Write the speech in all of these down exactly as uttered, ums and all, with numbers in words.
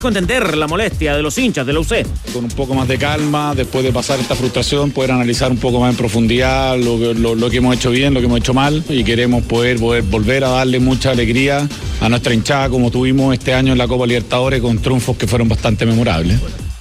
entender la molestia de los hinchas de la U C. Con un poco más de calma, después de pasar esta frustración, poder analizar un poco más en profundidad lo, lo, lo que hemos hecho bien, lo que hemos hecho mal, y queremos poder, poder volver a darle mucha alegría a nuestra hinchada como tuvimos este año en la Copa Libertadores, con triunfos que fueron bastante memorables.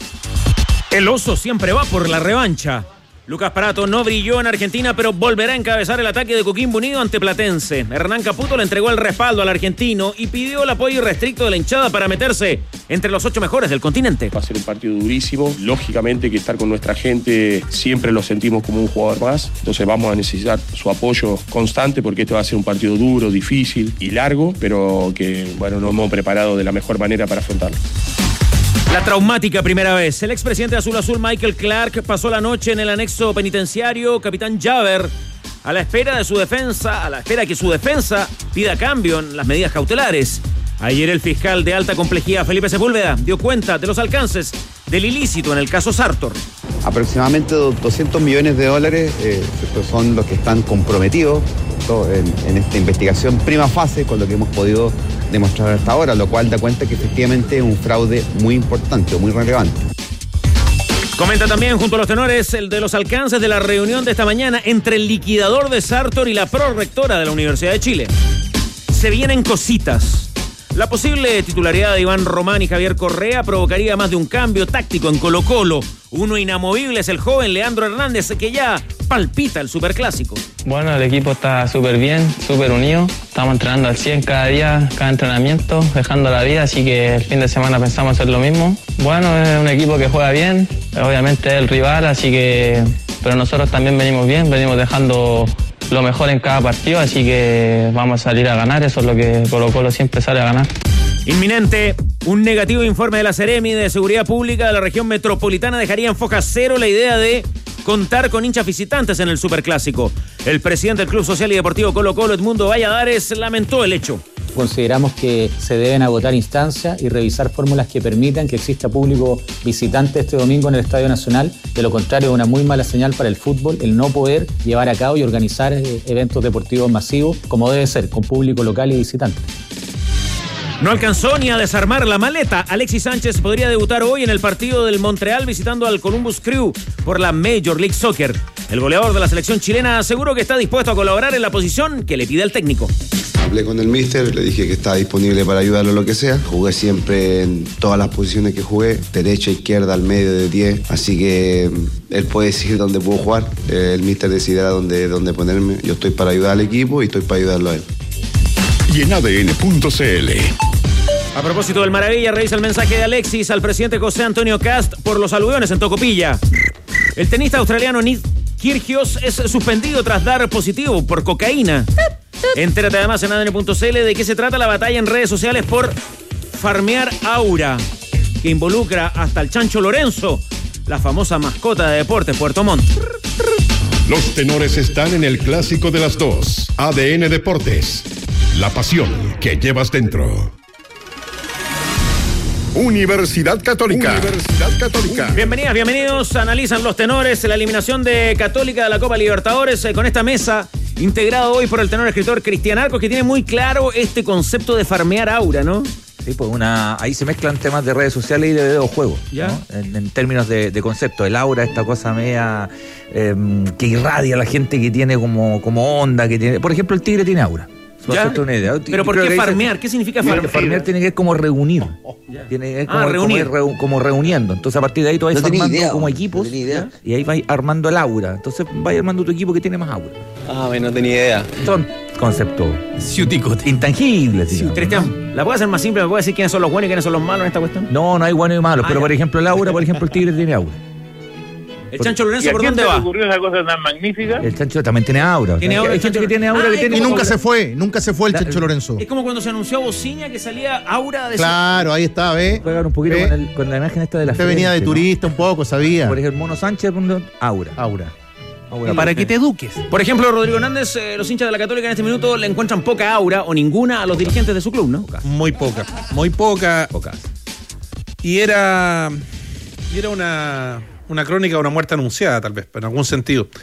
El oso siempre va por la revancha. Lucas Prato no brilló en Argentina, pero volverá a encabezar el ataque de Coquimbo Unido ante Platense. Hernán Caputo le entregó el respaldo al argentino y pidió el apoyo irrestricto de la hinchada para meterse entre los ocho mejores del continente. Va a ser un partido durísimo. Lógicamente que estar con nuestra gente siempre lo sentimos como un jugador más. Entonces vamos a necesitar su apoyo constante, porque este va a ser un partido duro, difícil y largo, pero que bueno, nos hemos preparado de la mejor manera para afrontarlo. La traumática primera vez. El expresidente Azul Azul, Michael Clark, pasó la noche en el anexo penitenciario Capitán Javer, a la espera de su defensa, a la espera que su defensa pida cambio en las medidas cautelares. Ayer el fiscal de alta complejidad, Felipe Sepúlveda, dio cuenta de los alcances del ilícito en el caso Sartor. Aproximadamente doscientos millones de dólares eh, son los que están comprometidos en, en esta investigación prima fase, con lo que hemos podido demostrar hasta ahora, lo cual da cuenta que efectivamente es un fraude muy importante o muy relevante. Comenta también junto a los tenores el de los alcances de la reunión de esta mañana entre el liquidador de Sartor y la prorectora de la Universidad de Chile. Se vienen cositas. La posible titularidad de Iván Román y Javier Correa provocaría más de un cambio táctico en Colo-Colo. Uno inamovible es el joven Leandro Hernández, que ya palpita el superclásico. Bueno, el equipo está súper bien, súper unido. Estamos entrenando al cien cada día, cada entrenamiento, dejando la vida, así que el fin de semana pensamos hacer lo mismo. Bueno, es un equipo que juega bien, obviamente es el rival, así que... Pero nosotros también venimos bien, venimos dejando lo mejor en cada partido, así que vamos a salir a ganar, eso es lo que Colo-Colo siempre sale a ganar. Inminente, un negativo informe de la Seremi de Seguridad Pública de la región metropolitana dejaría en foja cero la idea de contar con hinchas visitantes en el Superclásico. El presidente del Club Social y Deportivo Colo-Colo, Edmundo Valladares, lamentó el hecho. Consideramos que se deben agotar instancias y revisar fórmulas que permitan que exista público visitante este domingo en el Estadio Nacional. De lo contrario, es una muy mala señal para el fútbol el no poder llevar a cabo y organizar eventos deportivos masivos como debe ser, con público local y visitante. No alcanzó ni a desarmar la maleta. Alexis Sánchez podría debutar hoy en el partido del Montreal visitando al Columbus Crew por la Major League Soccer. El goleador de la selección chilena aseguró que está dispuesto a colaborar en la posición que le pide el técnico. Hablé con el míster, le dije que estaba disponible para ayudarlo en lo que sea. Jugué siempre en todas las posiciones que jugué, derecha, izquierda, al medio, de diez. Así que él puede decir dónde puedo jugar. El míster decidirá dónde, dónde ponerme. Yo estoy para ayudar al equipo y estoy para ayudarlo a él. Y en A D N punto C L. A propósito del Maravilla, revisa el mensaje de Alexis al presidente José Antonio Cast por los alusiones en Tocopilla. El tenista australiano Nick Kyrgios es suspendido tras dar positivo por cocaína. Entérate además en A D N punto C L de qué se trata la batalla en redes sociales por farmear aura, que involucra hasta el Chancho Lorenzo, la famosa mascota de Deportes Puerto Montt. Los tenores están en el clásico de las dos. A D N Deportes. La pasión que llevas dentro. Universidad Católica. Universidad Católica. Bienvenidas, bienvenidos. Analizan los tenores la eliminación de Católica de la Copa Libertadores eh, con esta mesa integrado hoy por el tenor escritor Cristian Arcos, que tiene muy claro este concepto de farmear aura, ¿no? Sí, pues una, ahí se mezclan temas de redes sociales y de videojuegos, ¿no? En, en términos de, de concepto. El aura, esta cosa media eh, que irradia a la gente, que tiene como, como onda, que tiene. Por ejemplo, el tigre tiene aura. Una idea. ¿Pero por qué farmear? ¿Qué significa farmear? Farmear tiene que ver como reunir. Tiene, es como, ah, reunir. Como, re, como reuniendo. Entonces a partir de ahí tú vas no formando idea, como equipos no y ahí vas armando el aura. Entonces vas armando tu equipo que tiene más aura. Ah, bueno, no tenía idea. Son conceptos intangibles. Digamos, Cristian, ¿no? ¿la puedo hacer más simple? ¿Me puedo decir quiénes son los buenos y quiénes son los malos en esta cuestión? No, no hay buenos y malos. Ah, pero ya. Por ejemplo el aura, por ejemplo el tigre tiene aura. ¿El Chancho Lorenzo por dónde va? ¿Y a quién se le ocurrió esa cosa tan magnífica? El Chancho también tiene aura. ¿Tiene aura? Hay gente que tiene aura ah, que tiene... Y nunca se fue, nunca se fue el Chancho Lorenzo. Es como cuando se anunció a Bociña que salía aura de... Claro, ahí está, ¿ves? Juegan un poquito con, el, con la imagen esta de la Usted frente, venía de turista, ¿no? Un poco, sabía. Por ejemplo, Mono Sánchez, aura. Aura. Aura para que te eduques. Por ejemplo, Rodrigo Hernández, eh, los hinchas de la Católica en este minuto le encuentran poca aura o ninguna a los dirigentes de su club, ¿no? Pocas. Muy poca, muy poca. Pocas. Y era, y era una, una crónica de una muerte anunciada, tal vez, en algún sentido.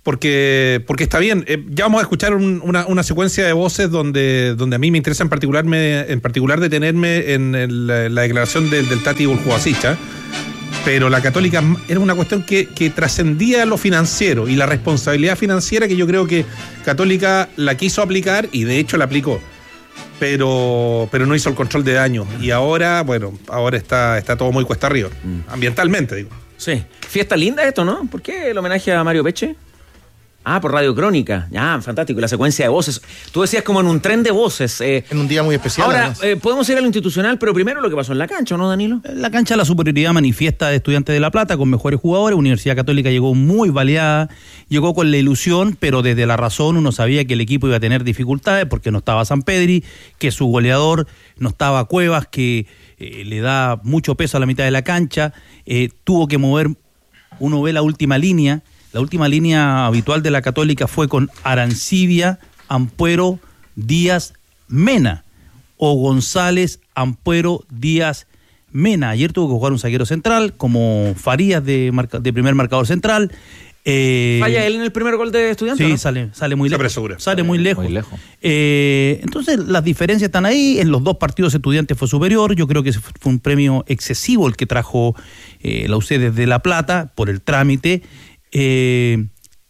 porque, porque está bien. Eh, ya vamos a escuchar un, una, una secuencia de voces donde, donde a mí me interesa en particular, me, en particular detenerme en el, la, la declaración del, del Tati Urjubasicha. Pero la Católica era una cuestión que, que trascendía lo financiero y la responsabilidad financiera, que yo creo que Católica la quiso aplicar y de hecho la aplicó, pero, pero no hizo el control de daño. Y ahora, bueno, ahora está, está todo muy cuesta arriba, mm. ambientalmente, digo. Sí. Fiesta linda esto, ¿no? ¿Por qué el homenaje a Mario Peche? Ah, por Radio Crónica. Ya, fantástico. La secuencia de voces. Tú decías como en un tren de voces. Eh. En un día muy especial. Ahora, eh, podemos ir a lo institucional, pero primero lo que pasó en la cancha, ¿no, Danilo? La cancha, la superioridad manifiesta de Estudiantes de La Plata con mejores jugadores. Universidad Católica llegó muy baleada, llegó con la ilusión, pero desde la razón uno sabía que el equipo iba a tener dificultades porque no estaba Sampedri, que su goleador no estaba Cuevas, que eh, le da mucho peso a la mitad de la cancha. Eh, tuvo que mover, uno ve la última línea. La última línea habitual de la Católica fue con Arancibia, Ampuero, Díaz, Mena. O González, Ampuero, Díaz, Mena. Ayer tuvo que jugar un zaguero central, como Farías de, marca, de primer marcador central. Eh, ¿Falla él en el primer gol de Estudiantes? Sí, ¿no? sale, sale muy lejos. Sale, sale muy lejos. Muy lejos. Eh, entonces, las diferencias están ahí. En los dos partidos Estudiantes fue superior. Yo creo que fue un premio excesivo el que trajo eh, la U C desde La Plata por el trámite. Eh,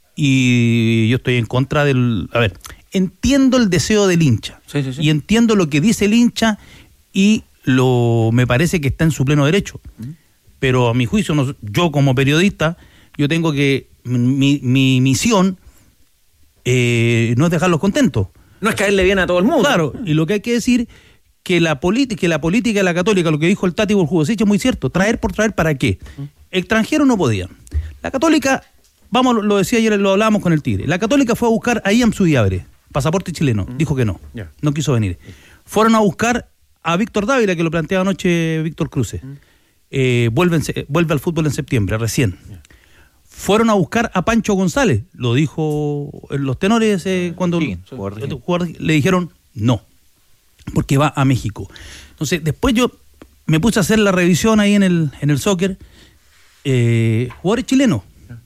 y yo estoy en contra del... A ver, entiendo el deseo del hincha, sí, sí, sí. y entiendo lo que dice el hincha, y lo me parece que está en su pleno derecho. Uh-huh. Pero a mi juicio, no, yo como periodista, yo tengo que... Mi, mi misión eh, no es dejarlos contentos. No es caerle bien a todo el mundo. Claro, y lo que hay que decir, que la, que la política de la Católica, lo que dijo el Tati Urjubasicha es muy cierto. Traer por traer, ¿para qué? Uh-huh. Extranjeros no podían. La Católica... Vamos, lo decía ayer, lo hablábamos con el Tigre. La Católica fue a buscar a Iam Sudiabre, pasaporte chileno. Mm. Dijo que no, yeah. no quiso venir. Fueron a buscar a Víctor Dávila, que lo planteaba anoche Víctor Cruces. Mm. Eh, vuelve, en, vuelve al fútbol en septiembre, recién. Yeah. Fueron a buscar a Pancho González, lo dijo en los tenores eh, cuando sí, le dijeron no, porque va a México. Entonces, después yo me puse a hacer la revisión ahí en el, en el soccer. Eh, jugadores chilenos.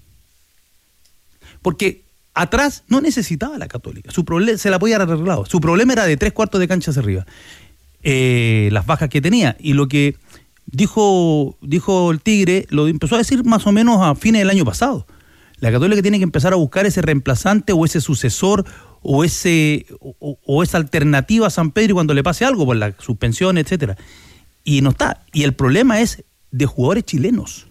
Porque atrás no necesitaba la Católica. Su problema se la podía haber arreglado. Su problema era de tres cuartos de cancha hacia arriba. Eh, las bajas que tenía. Y lo que dijo, dijo el Tigre, lo empezó a decir más o menos a fines del año pasado. La Católica tiene que empezar a buscar ese reemplazante o ese sucesor o ese o, o esa alternativa a Sampedri cuando le pase algo por la suspensión, etcétera. Y no está. Y el problema es de jugadores chilenos.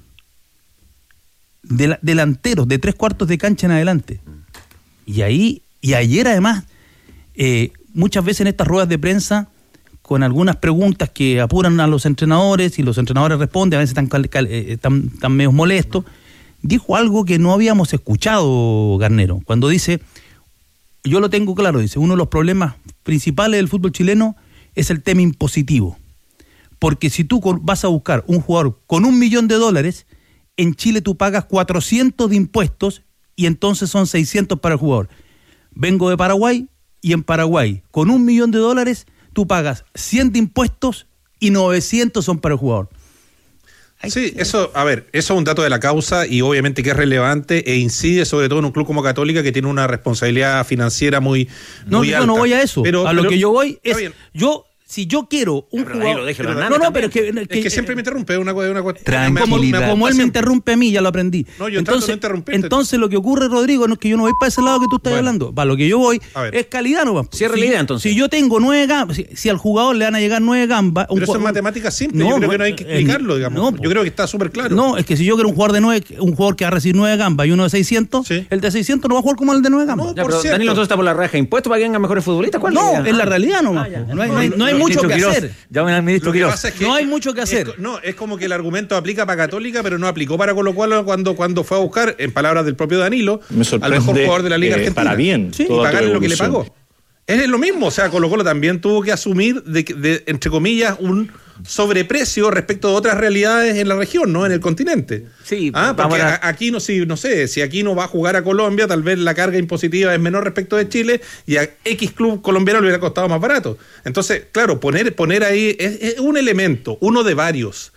De la, delanteros, de tres cuartos de cancha en adelante. Y ahí, y ayer además, eh, muchas veces en estas ruedas de prensa, con algunas preguntas que apuran a los entrenadores, y los entrenadores responden, a veces están, cal, cal, eh, están, están medio molestos, dijo algo que no habíamos escuchado, Garnero, cuando dice, yo lo tengo claro, dice, uno de los problemas principales del fútbol chileno es el tema impositivo. Porque si tú vas a buscar un jugador con un millón de dólares, en Chile tú pagas cuatrocientos de impuestos y entonces son seiscientos para el jugador. Vengo de Paraguay y en Paraguay, con un millón de dólares, tú pagas cien de impuestos y novecientos son para el jugador. Ay, sí, eso, a ver, eso es un dato de la causa y obviamente que es relevante e incide sobre todo en un club como Católica que tiene una responsabilidad financiera muy, no, muy yo alta. No, no voy a eso. Pero, a lo pero, que yo voy es, yo... Si yo quiero un pero jugador... Déjelo, pero, déjelo no, no, pero es que... Es que, que siempre me interrumpe una cosa... Una, Tranquilidad. Como, como él me interrumpe a mí, ya lo aprendí. No, yo entonces, no interrumpirte. Entonces lo que ocurre, Rodrigo, no es que yo no voy para ese lado que tú estás bueno. hablando. Para lo que yo voy es calidad nomás. Cierra si, la idea, entonces. Si yo tengo nueve gambas, si, si al jugador le van a llegar nueve gambas... Pero eso es matemática simple, no, yo creo que no hay que explicarlo, digamos. No, yo creo que está súper claro. No, es que si yo quiero un jugador de nueve, un jugador que va a recibir nueve gambas y uno de seiscientos, sí. el de seiscientos no va a jugar como el de nueve gambas. No, ya, pero Danilo entonces está por la raja de impuestos para que vengan mejores futbolistas. ¿Cuál no, es la realidad nomás. No hay mucho que hacer. Llamen al ministro Quiroz. Es que no hay mucho que hacer. Es, no, es como que el argumento aplica para Católica, pero no aplicó para Colo Colo cuando, cuando fue a buscar, en palabras del propio Danilo, al mejor jugador de la Liga eh, Argentina. Para bien. Sí, y pagarle lo que le pagó. Es lo mismo, o sea, Colo Colo también tuvo que asumir, de, de, entre comillas, un sobreprecio respecto de otras realidades en la región, ¿no? En el continente. Sí, ah, porque a... aquí no, si, no sé, si aquí no va a jugar a Colombia, tal vez la carga impositiva es menor respecto de Chile y a X club colombiano le hubiera costado más barato. Entonces, claro, poner, poner ahí es, es un elemento, uno de varios.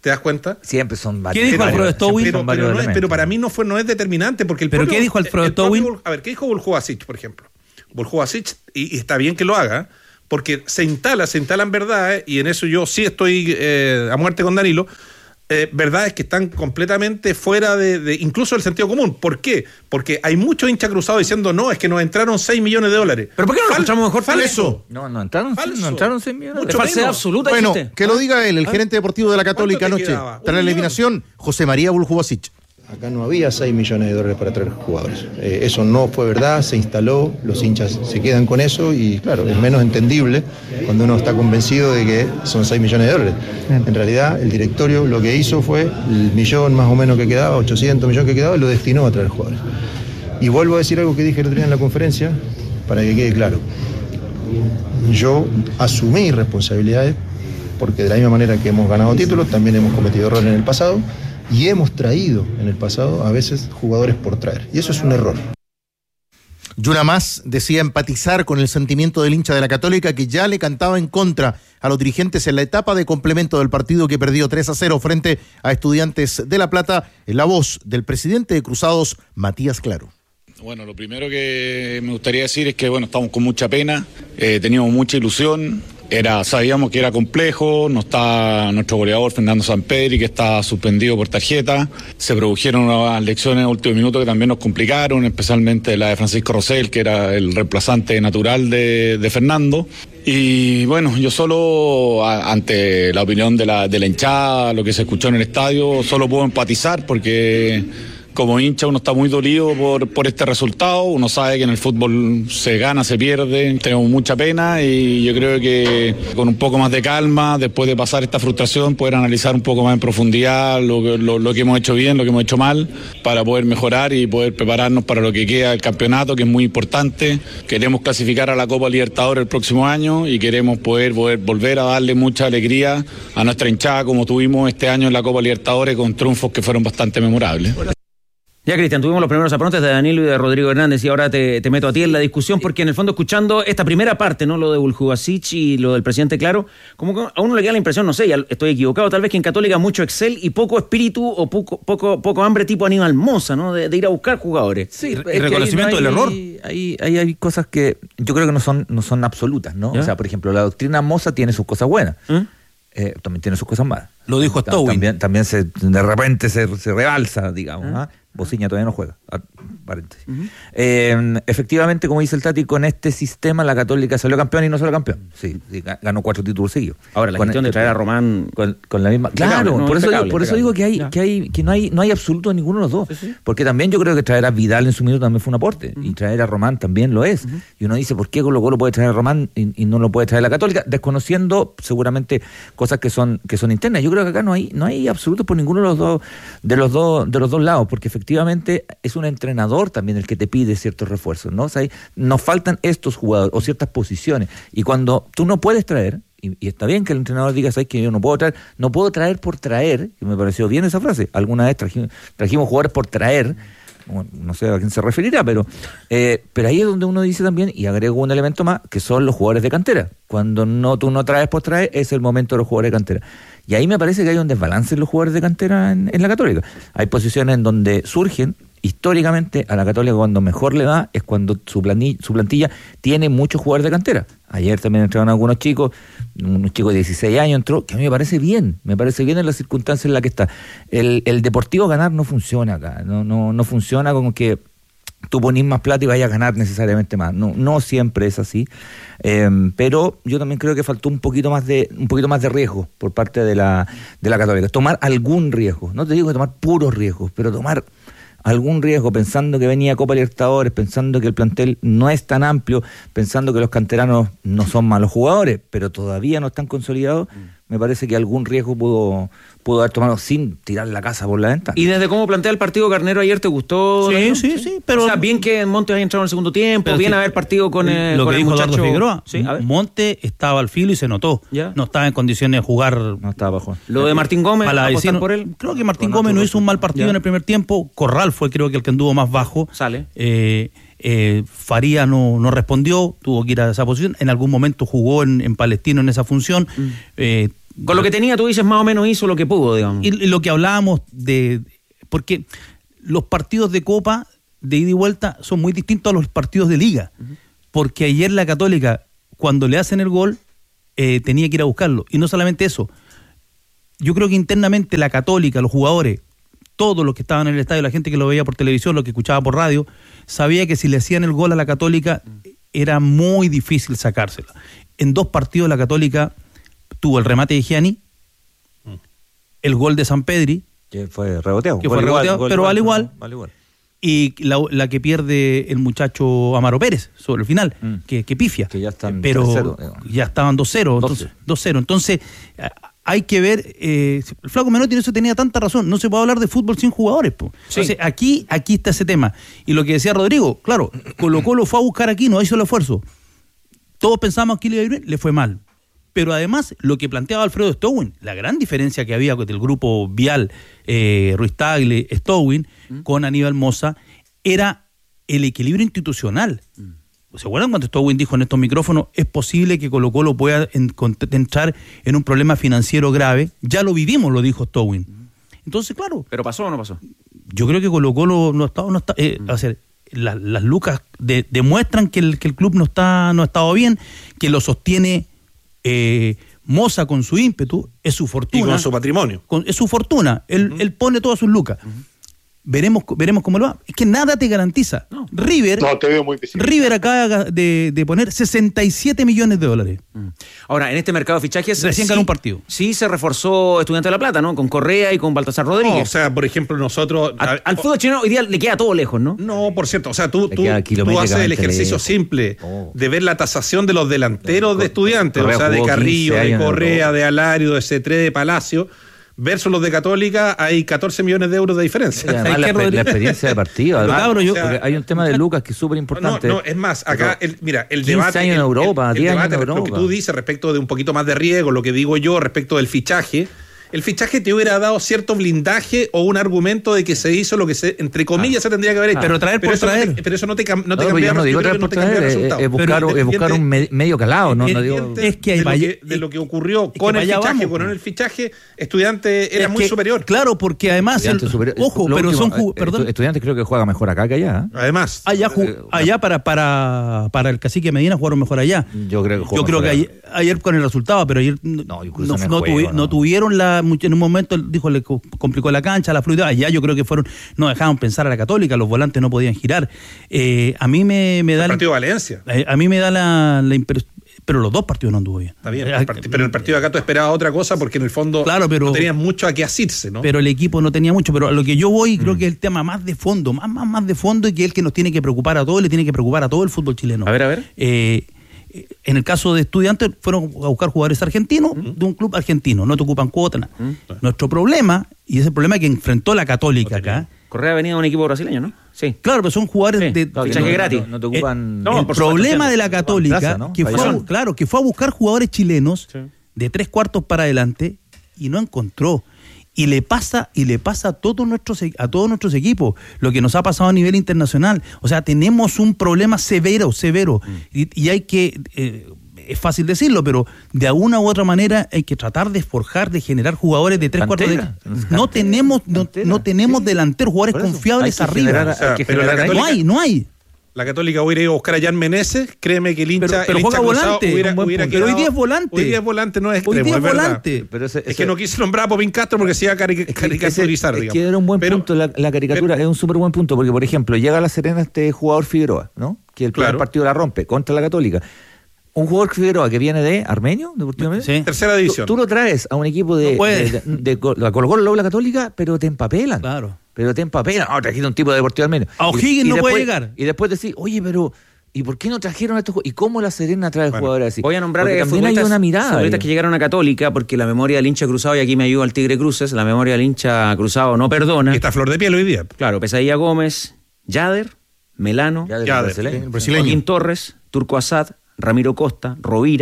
¿Te das cuenta? Siempre son varios. ¿Qué dijo Alfredo Stowin? Pero, pero, no es, pero para mí no fue no es determinante porque el ¿Pero propio, qué dijo Alfredo el Stowin? propio, a ver, ¿qué dijo Buljovasic, por ejemplo? Buljovasic, y, y está bien que lo haga, porque se instala, se instalan verdades, y en eso yo sí estoy eh, a muerte con Danilo, eh, verdades que están completamente fuera de, de incluso del sentido común. ¿Por qué? Porque hay muchos hinchas cruzados diciendo, no, es que nos entraron seis millones de dólares. ¿Pero por qué no lo escuchamos mejor? Falso. No, no entraron, Falso. no entraron seis millones. Mucho falsedad menos. absoluta. Bueno, dijiste. que lo diga él, el ¿Ah? gerente deportivo de la Católica ¿Cuánto te anoche. quedaba? Tras la ¿Un millón? eliminación, José María Buljovasic. Acá no había seis millones de dólares para traer jugadores. Eh, eso no fue verdad, se instaló, los hinchas se quedan con eso y claro, es menos entendible cuando uno está convencido de que son seis millones de dólares. En realidad, el directorio lo que hizo fue el millón más o menos que quedaba, ochocientos millones que quedaba, lo destinó a traer jugadores. Y vuelvo a decir algo que dije el otro día en la conferencia, para que quede claro. Yo asumí responsabilidades, porque de la misma manera que hemos ganado títulos, también hemos cometido errores en el pasado, y hemos traído en el pasado a veces jugadores por traer. Y eso es un error. Y una más decía empatizar con el sentimiento del hincha de la Católica que ya le cantaba en contra a los dirigentes en la etapa de complemento del partido que perdió tres a cero frente a Estudiantes de La Plata, en la voz del presidente de Cruzados, Matías Claro. Bueno, lo primero que me gustaría decir es que bueno, estamos con mucha pena, eh, teníamos mucha ilusión. Era, sabíamos que era complejo, no está nuestro goleador Fernando Sampedri, que está suspendido por tarjeta. Se produjeron unas lecciones en último minuto que también nos complicaron, especialmente la de Francisco Rosell, que era el reemplazante natural de, de Fernando. Y bueno, yo solo, a, ante la opinión de la, de la hinchada, lo que se escuchó en el estadio, solo puedo empatizar porque como hincha uno está muy dolido por, por este resultado. Uno sabe que en el fútbol se gana, se pierde, tenemos mucha pena y yo creo que con un poco más de calma, después de pasar esta frustración, poder analizar un poco más en profundidad lo, lo, lo que hemos hecho bien, lo que hemos hecho mal, para poder mejorar y poder prepararnos para lo que queda del campeonato, que es muy importante. Queremos clasificar a la Copa Libertadores el próximo año y queremos poder, poder volver a darle mucha alegría a nuestra hinchada como tuvimos este año en la Copa Libertadores, con triunfos que fueron bastante memorables. Ya, Cristian, tuvimos los primeros aprontes de Danilo y de Rodrigo Hernández y ahora te, te meto a ti en la discusión porque en el fondo escuchando esta primera parte, ¿no? Lo de Buljovasic y lo del presidente Claro, como que a uno le queda la impresión, no sé, ya estoy equivocado, tal vez que en Católica mucho Excel y poco espíritu o poco poco poco hambre tipo Aníbal Mosa, ¿no? De, de ir a buscar jugadores. Sí, el reconocimiento hay, del error. Hay, hay, hay cosas que yo creo que no son, no son absolutas, ¿no? ¿Ya? O sea, por ejemplo, la doctrina Mosa tiene sus cosas buenas. ¿Eh? Eh, también tiene sus cosas malas. Lo dijo Stowin. También, también se, de repente se, se rebalsa, digamos. ¿Eh? ¿Ah? Bociña todavía no juega. Ah, paréntesis. Uh-huh. eh, efectivamente, como dice el Tati, con este sistema la Católica salió campeón y no salió campeón. Sí, sí, ganó cuatro títulos seguidos. Ahora, la con cuestión el, de traer a Román con, con la misma. Claro, no, por, eso digo, por eso digo que hay, ya. que hay, que no hay, no hay absoluto en ninguno de los dos. Sí, sí. Porque también yo creo que traer a Vidal en su minuto también fue un aporte. Uh-huh. Y traer a Román también lo es. Uh-huh. Y uno dice, ¿por qué Colo Colo puede traer a Román y, y no lo puede traer la Católica? Desconociendo seguramente cosas que son, que son internas. Yo creo que acá no hay, no hay absolutos por ninguno de los dos, de los dos, de los dos lados, porque efectivamente es un entrenador también el que te pide ciertos refuerzos, ¿no? O sea, nos faltan estos jugadores o ciertas posiciones. Y cuando tú no puedes traer, y, y está bien que el entrenador diga, ¿sabes que yo no puedo traer? No puedo traer por traer, y me pareció bien esa frase. Alguna vez trajimos, trajimos jugadores por traer, bueno, no sé a quién se referirá, pero, eh, pero ahí es donde uno dice también, y agrego un elemento más, que son los jugadores de cantera. Cuando no tú no traes por traer, es el momento de los jugadores de cantera. Y ahí me parece que hay un desbalance en los jugadores de cantera en, en la Católica. Hay posiciones en donde surgen. Históricamente a la Católica cuando mejor le va es cuando su plantilla, su plantilla tiene muchos jugadores de cantera. Ayer también entraron algunos chicos, unos chicos de dieciséis años entró, que a mí me parece bien, me parece bien en las circunstancias en las que está. El, el Deportivo ganar no funciona acá, no, no, no funciona como que tú ponís más plata y vayas a ganar necesariamente más. No, no siempre es así. Eh, pero yo también creo que faltó un poquito más de, un poquito más de riesgo por parte de la, de la Católica. Tomar algún riesgo. No te digo que tomar puros riesgos, pero tomar algún riesgo, pensando que venía Copa Libertadores, pensando que el plantel no es tan amplio, pensando que los canteranos no son malos jugadores, pero todavía no están consolidados, me parece que algún riesgo pudo, pudo haber tomado sin tirar la casa por la ventana. ¿Y desde cómo plantea el partido Carnero ayer te gustó? Sí, sí, sí, sí, pero... O sea, bien que Montes haya entrado en el segundo tiempo, bien sí, haber partido con el Lo con que el dijo muchacho... Eduardo Figueroa, sí, Montes estaba al filo y se notó. ¿Ya? No estaba en condiciones de jugar... No estaba bajo. Lo de Martín Gómez, para apostar por él. Creo que Martín Gómez no hizo un mal partido, ¿ya?, en el primer tiempo. Corral fue creo que el que anduvo más bajo. Sale. Eh... Eh, Faría no, no respondió, tuvo que ir a esa posición. En algún momento jugó en, en Palestino en esa función. Mm. Eh, Con lo que tenía, tú dices, más o menos hizo lo que pudo, digamos. Y, y lo que hablábamos de... Porque los partidos de Copa, de ida y vuelta, son muy distintos a los partidos de Liga. Uh-huh. Porque ayer la Católica, cuando le hacen el gol, eh, tenía que ir a buscarlo. Y no solamente eso. Yo creo que internamente la Católica, los jugadores, todos los que estaban en el estadio, la gente que lo veía por televisión, lo que escuchaba por radio, sabía que si le hacían el gol a la Católica, era muy difícil sacársela. En dos partidos la Católica tuvo el remate de Gianni, el gol de Sampedri, que fue reboteado, que fue reboteado, igual, pero igual, vale igual, no, vale igual. Y la, la que pierde el muchacho Amaro Pérez sobre el final, mm. que, que pifia, que ya están pero tres cero, ya estaban dos cero, entonces dos cero, entonces hay que ver, eh, el Flaco Menotti en eso tenía tanta razón, no se puede hablar de fútbol sin jugadores, po. Sí. Entonces aquí, aquí está ese tema, y lo que decía Rodrigo, claro, Colo Colo fue a buscar aquí, no hizo el esfuerzo, todos pensábamos que le iba a ir bien, le fue mal. Pero además, lo que planteaba Alfredo Stowin, la gran diferencia que había del grupo Vial, eh, Ruiz Tagle, Stowin, ¿Mm? con Aníbal Mosa, era el equilibrio institucional. ¿Se acuerdan cuando Stowin dijo en estos micrófonos, es posible que Colo Colo pueda en, entrar en un problema financiero grave? Ya lo vivimos, lo dijo Stowin. Entonces, claro. ¿Pero pasó o no pasó? Yo creo que Colo Colo no está... No está eh, mm. a ser, la, las lucas de, demuestran que el, que el club no, está, no ha estado bien, que lo sostiene... Eh, Moza con su ímpetu, es su fortuna. Y con su patrimonio. Con, es su fortuna. Él, uh-huh. él pone todas sus lucas. Uh-huh. Veremos, veremos cómo lo va. Es que nada te garantiza. No. River, no, te veo muy pesimista. River acaba de, de poner sesenta y siete millones de dólares. Mm. Ahora, en este mercado de fichajes... Recién sí, ganó un partido. Sí se reforzó Estudiantes de La Plata, ¿no? Con Correa y con Baltasar Rodríguez. No, o sea, por ejemplo, nosotros... A, al fútbol chileno hoy día le queda todo lejos, ¿no? No, por cierto. O sea, tú, tú, tú haces el ejercicio lejos. simple oh. de ver la tasación de los delanteros de, de Estudiantes. Correa, o sea, de Carrillo, de Correa, de Alario, de Cetré, de Palacio... Versus los de Católica, hay catorce millones de euros de diferencia. Además, la, la experiencia de partido. Además, cabro, yo, o sea, hay un tema de Lucas que es súper importante. No, no, es más, acá, el, mira, el debate. años en Europa, el, el, el debate en Europa. Lo que tú dices respecto de un poquito más de riesgo, lo que digo yo respecto del fichaje. El fichaje te hubiera dado cierto blindaje o un argumento de que se hizo lo que se, entre comillas, ah, se tendría que haber hecho. Pero traer pero por traer. No te, pero eso no te, no te no, cambia. Yo no digo traer por traer, es, es buscar, es buscar un medio calado. No, no digo, es que hay de, lo que, de lo que ocurrió con el fichaje, vamos, con el fichaje, Estudiante era muy que, superior. Claro, porque además, el, ojo, pero último, son, perdón. Estudiantes creo que juega mejor acá que allá. Además. Allá, allá para, para, para el Cacique Medina jugaron mejor allá. Yo creo que Yo creo que ayer, ayer con el resultado, pero ayer no, no tuvieron la, en un momento, dijo, le complicó la cancha, la fluidez. Allá yo creo que fueron, no dejaban pensar a la Católica, los volantes no podían girar. Eh, a mí me, me da... El partido de Valencia. Eh, a mí me da la, la impresión... Pero los dos partidos no anduvo bien. Está bien, el part- pero el partido de acá tú esperabas otra cosa porque en el fondo claro, pero, no tenías mucho a qué asirse, ¿no? Pero el equipo no tenía mucho. Pero a lo que yo voy, mm. creo que es el tema más de fondo, más, más, más de fondo y que es el que nos tiene que preocupar a todos, le tiene que preocupar a todo el fútbol chileno. A ver, a ver. Eh, en el caso de Estudiantes, fueron a buscar jugadores argentinos mm. de un club argentino, no te ocupan cuota, nada. Mm. Nuestro problema, y ese problema que enfrentó la Católica acá. Correa venía de un equipo brasileño, ¿no? Sí. Claro, pero son jugadores sí. de no, fichaje no, gratis. No, no te ocupan. El, no, el problema supuesto, de la Católica, plaza, ¿no? que fue a, claro, que fue a buscar jugadores chilenos sí. de tres cuartos para adelante y no encontró. Y le pasa, y le pasa a todos nuestros a todos nuestros equipos, lo que nos ha pasado a nivel internacional. O sea, tenemos un problema severo, severo. Mm. Y, y hay que, eh, es fácil decirlo, pero de alguna u otra manera hay que tratar de forjar, de generar jugadores de tres cuartos de no tenemos, no, no tenemos sí. delanteros, jugadores confiables arriba. Generar, o sea, hay pero la Católica, no hay, no hay. La Católica hubiera ido a buscar a Jan Meneses, créeme que el hincha, pero, pero el juega hincha volante, hubiera, hubiera pero hoy día es volante. Hoy día es volante, no es extremo, hoy día es, es volante. Pero ese, ese, es que no quise nombrar a Popín Castro porque se iba a caric- caricaturizar. Es que, es que era un buen pero, punto, la, la caricatura pero, es un súper buen punto, porque por ejemplo, llega a La Serena este jugador Figueroa, ¿no? Que el primer claro. partido la rompe contra la Católica. Un jugador Figueroa que viene de Armenio, deportivamente. Sí. Tercera división. Tú, tú lo traes a un equipo de, no de, de, de, de la Colo-Colo, la Católica, pero te empapelan. Claro. Pero te empapelan. Oh, trajiste un tipo de Deportivo Armenio. A O'Higgins no después, puede llegar. Eh, Y después decís, oye, pero ¿y por qué no trajeron a estos jugadores? ¿Y cómo la Serena trae bueno, jugadores así? Voy a nombrar porque también hay una mirada. Futbolistas que llegaron a Católica, porque la memoria del hincha cruzado, y aquí me ayuda el Tigre Cruces, la memoria del hincha cruzado no perdona. Y está flor de piel hoy día. Claro, Pesadilla Gómez, Yader, Melano, Yader, Yader, brasileño. Joaquín Torres, Turco Asad, Ramiro Costa, Rovira,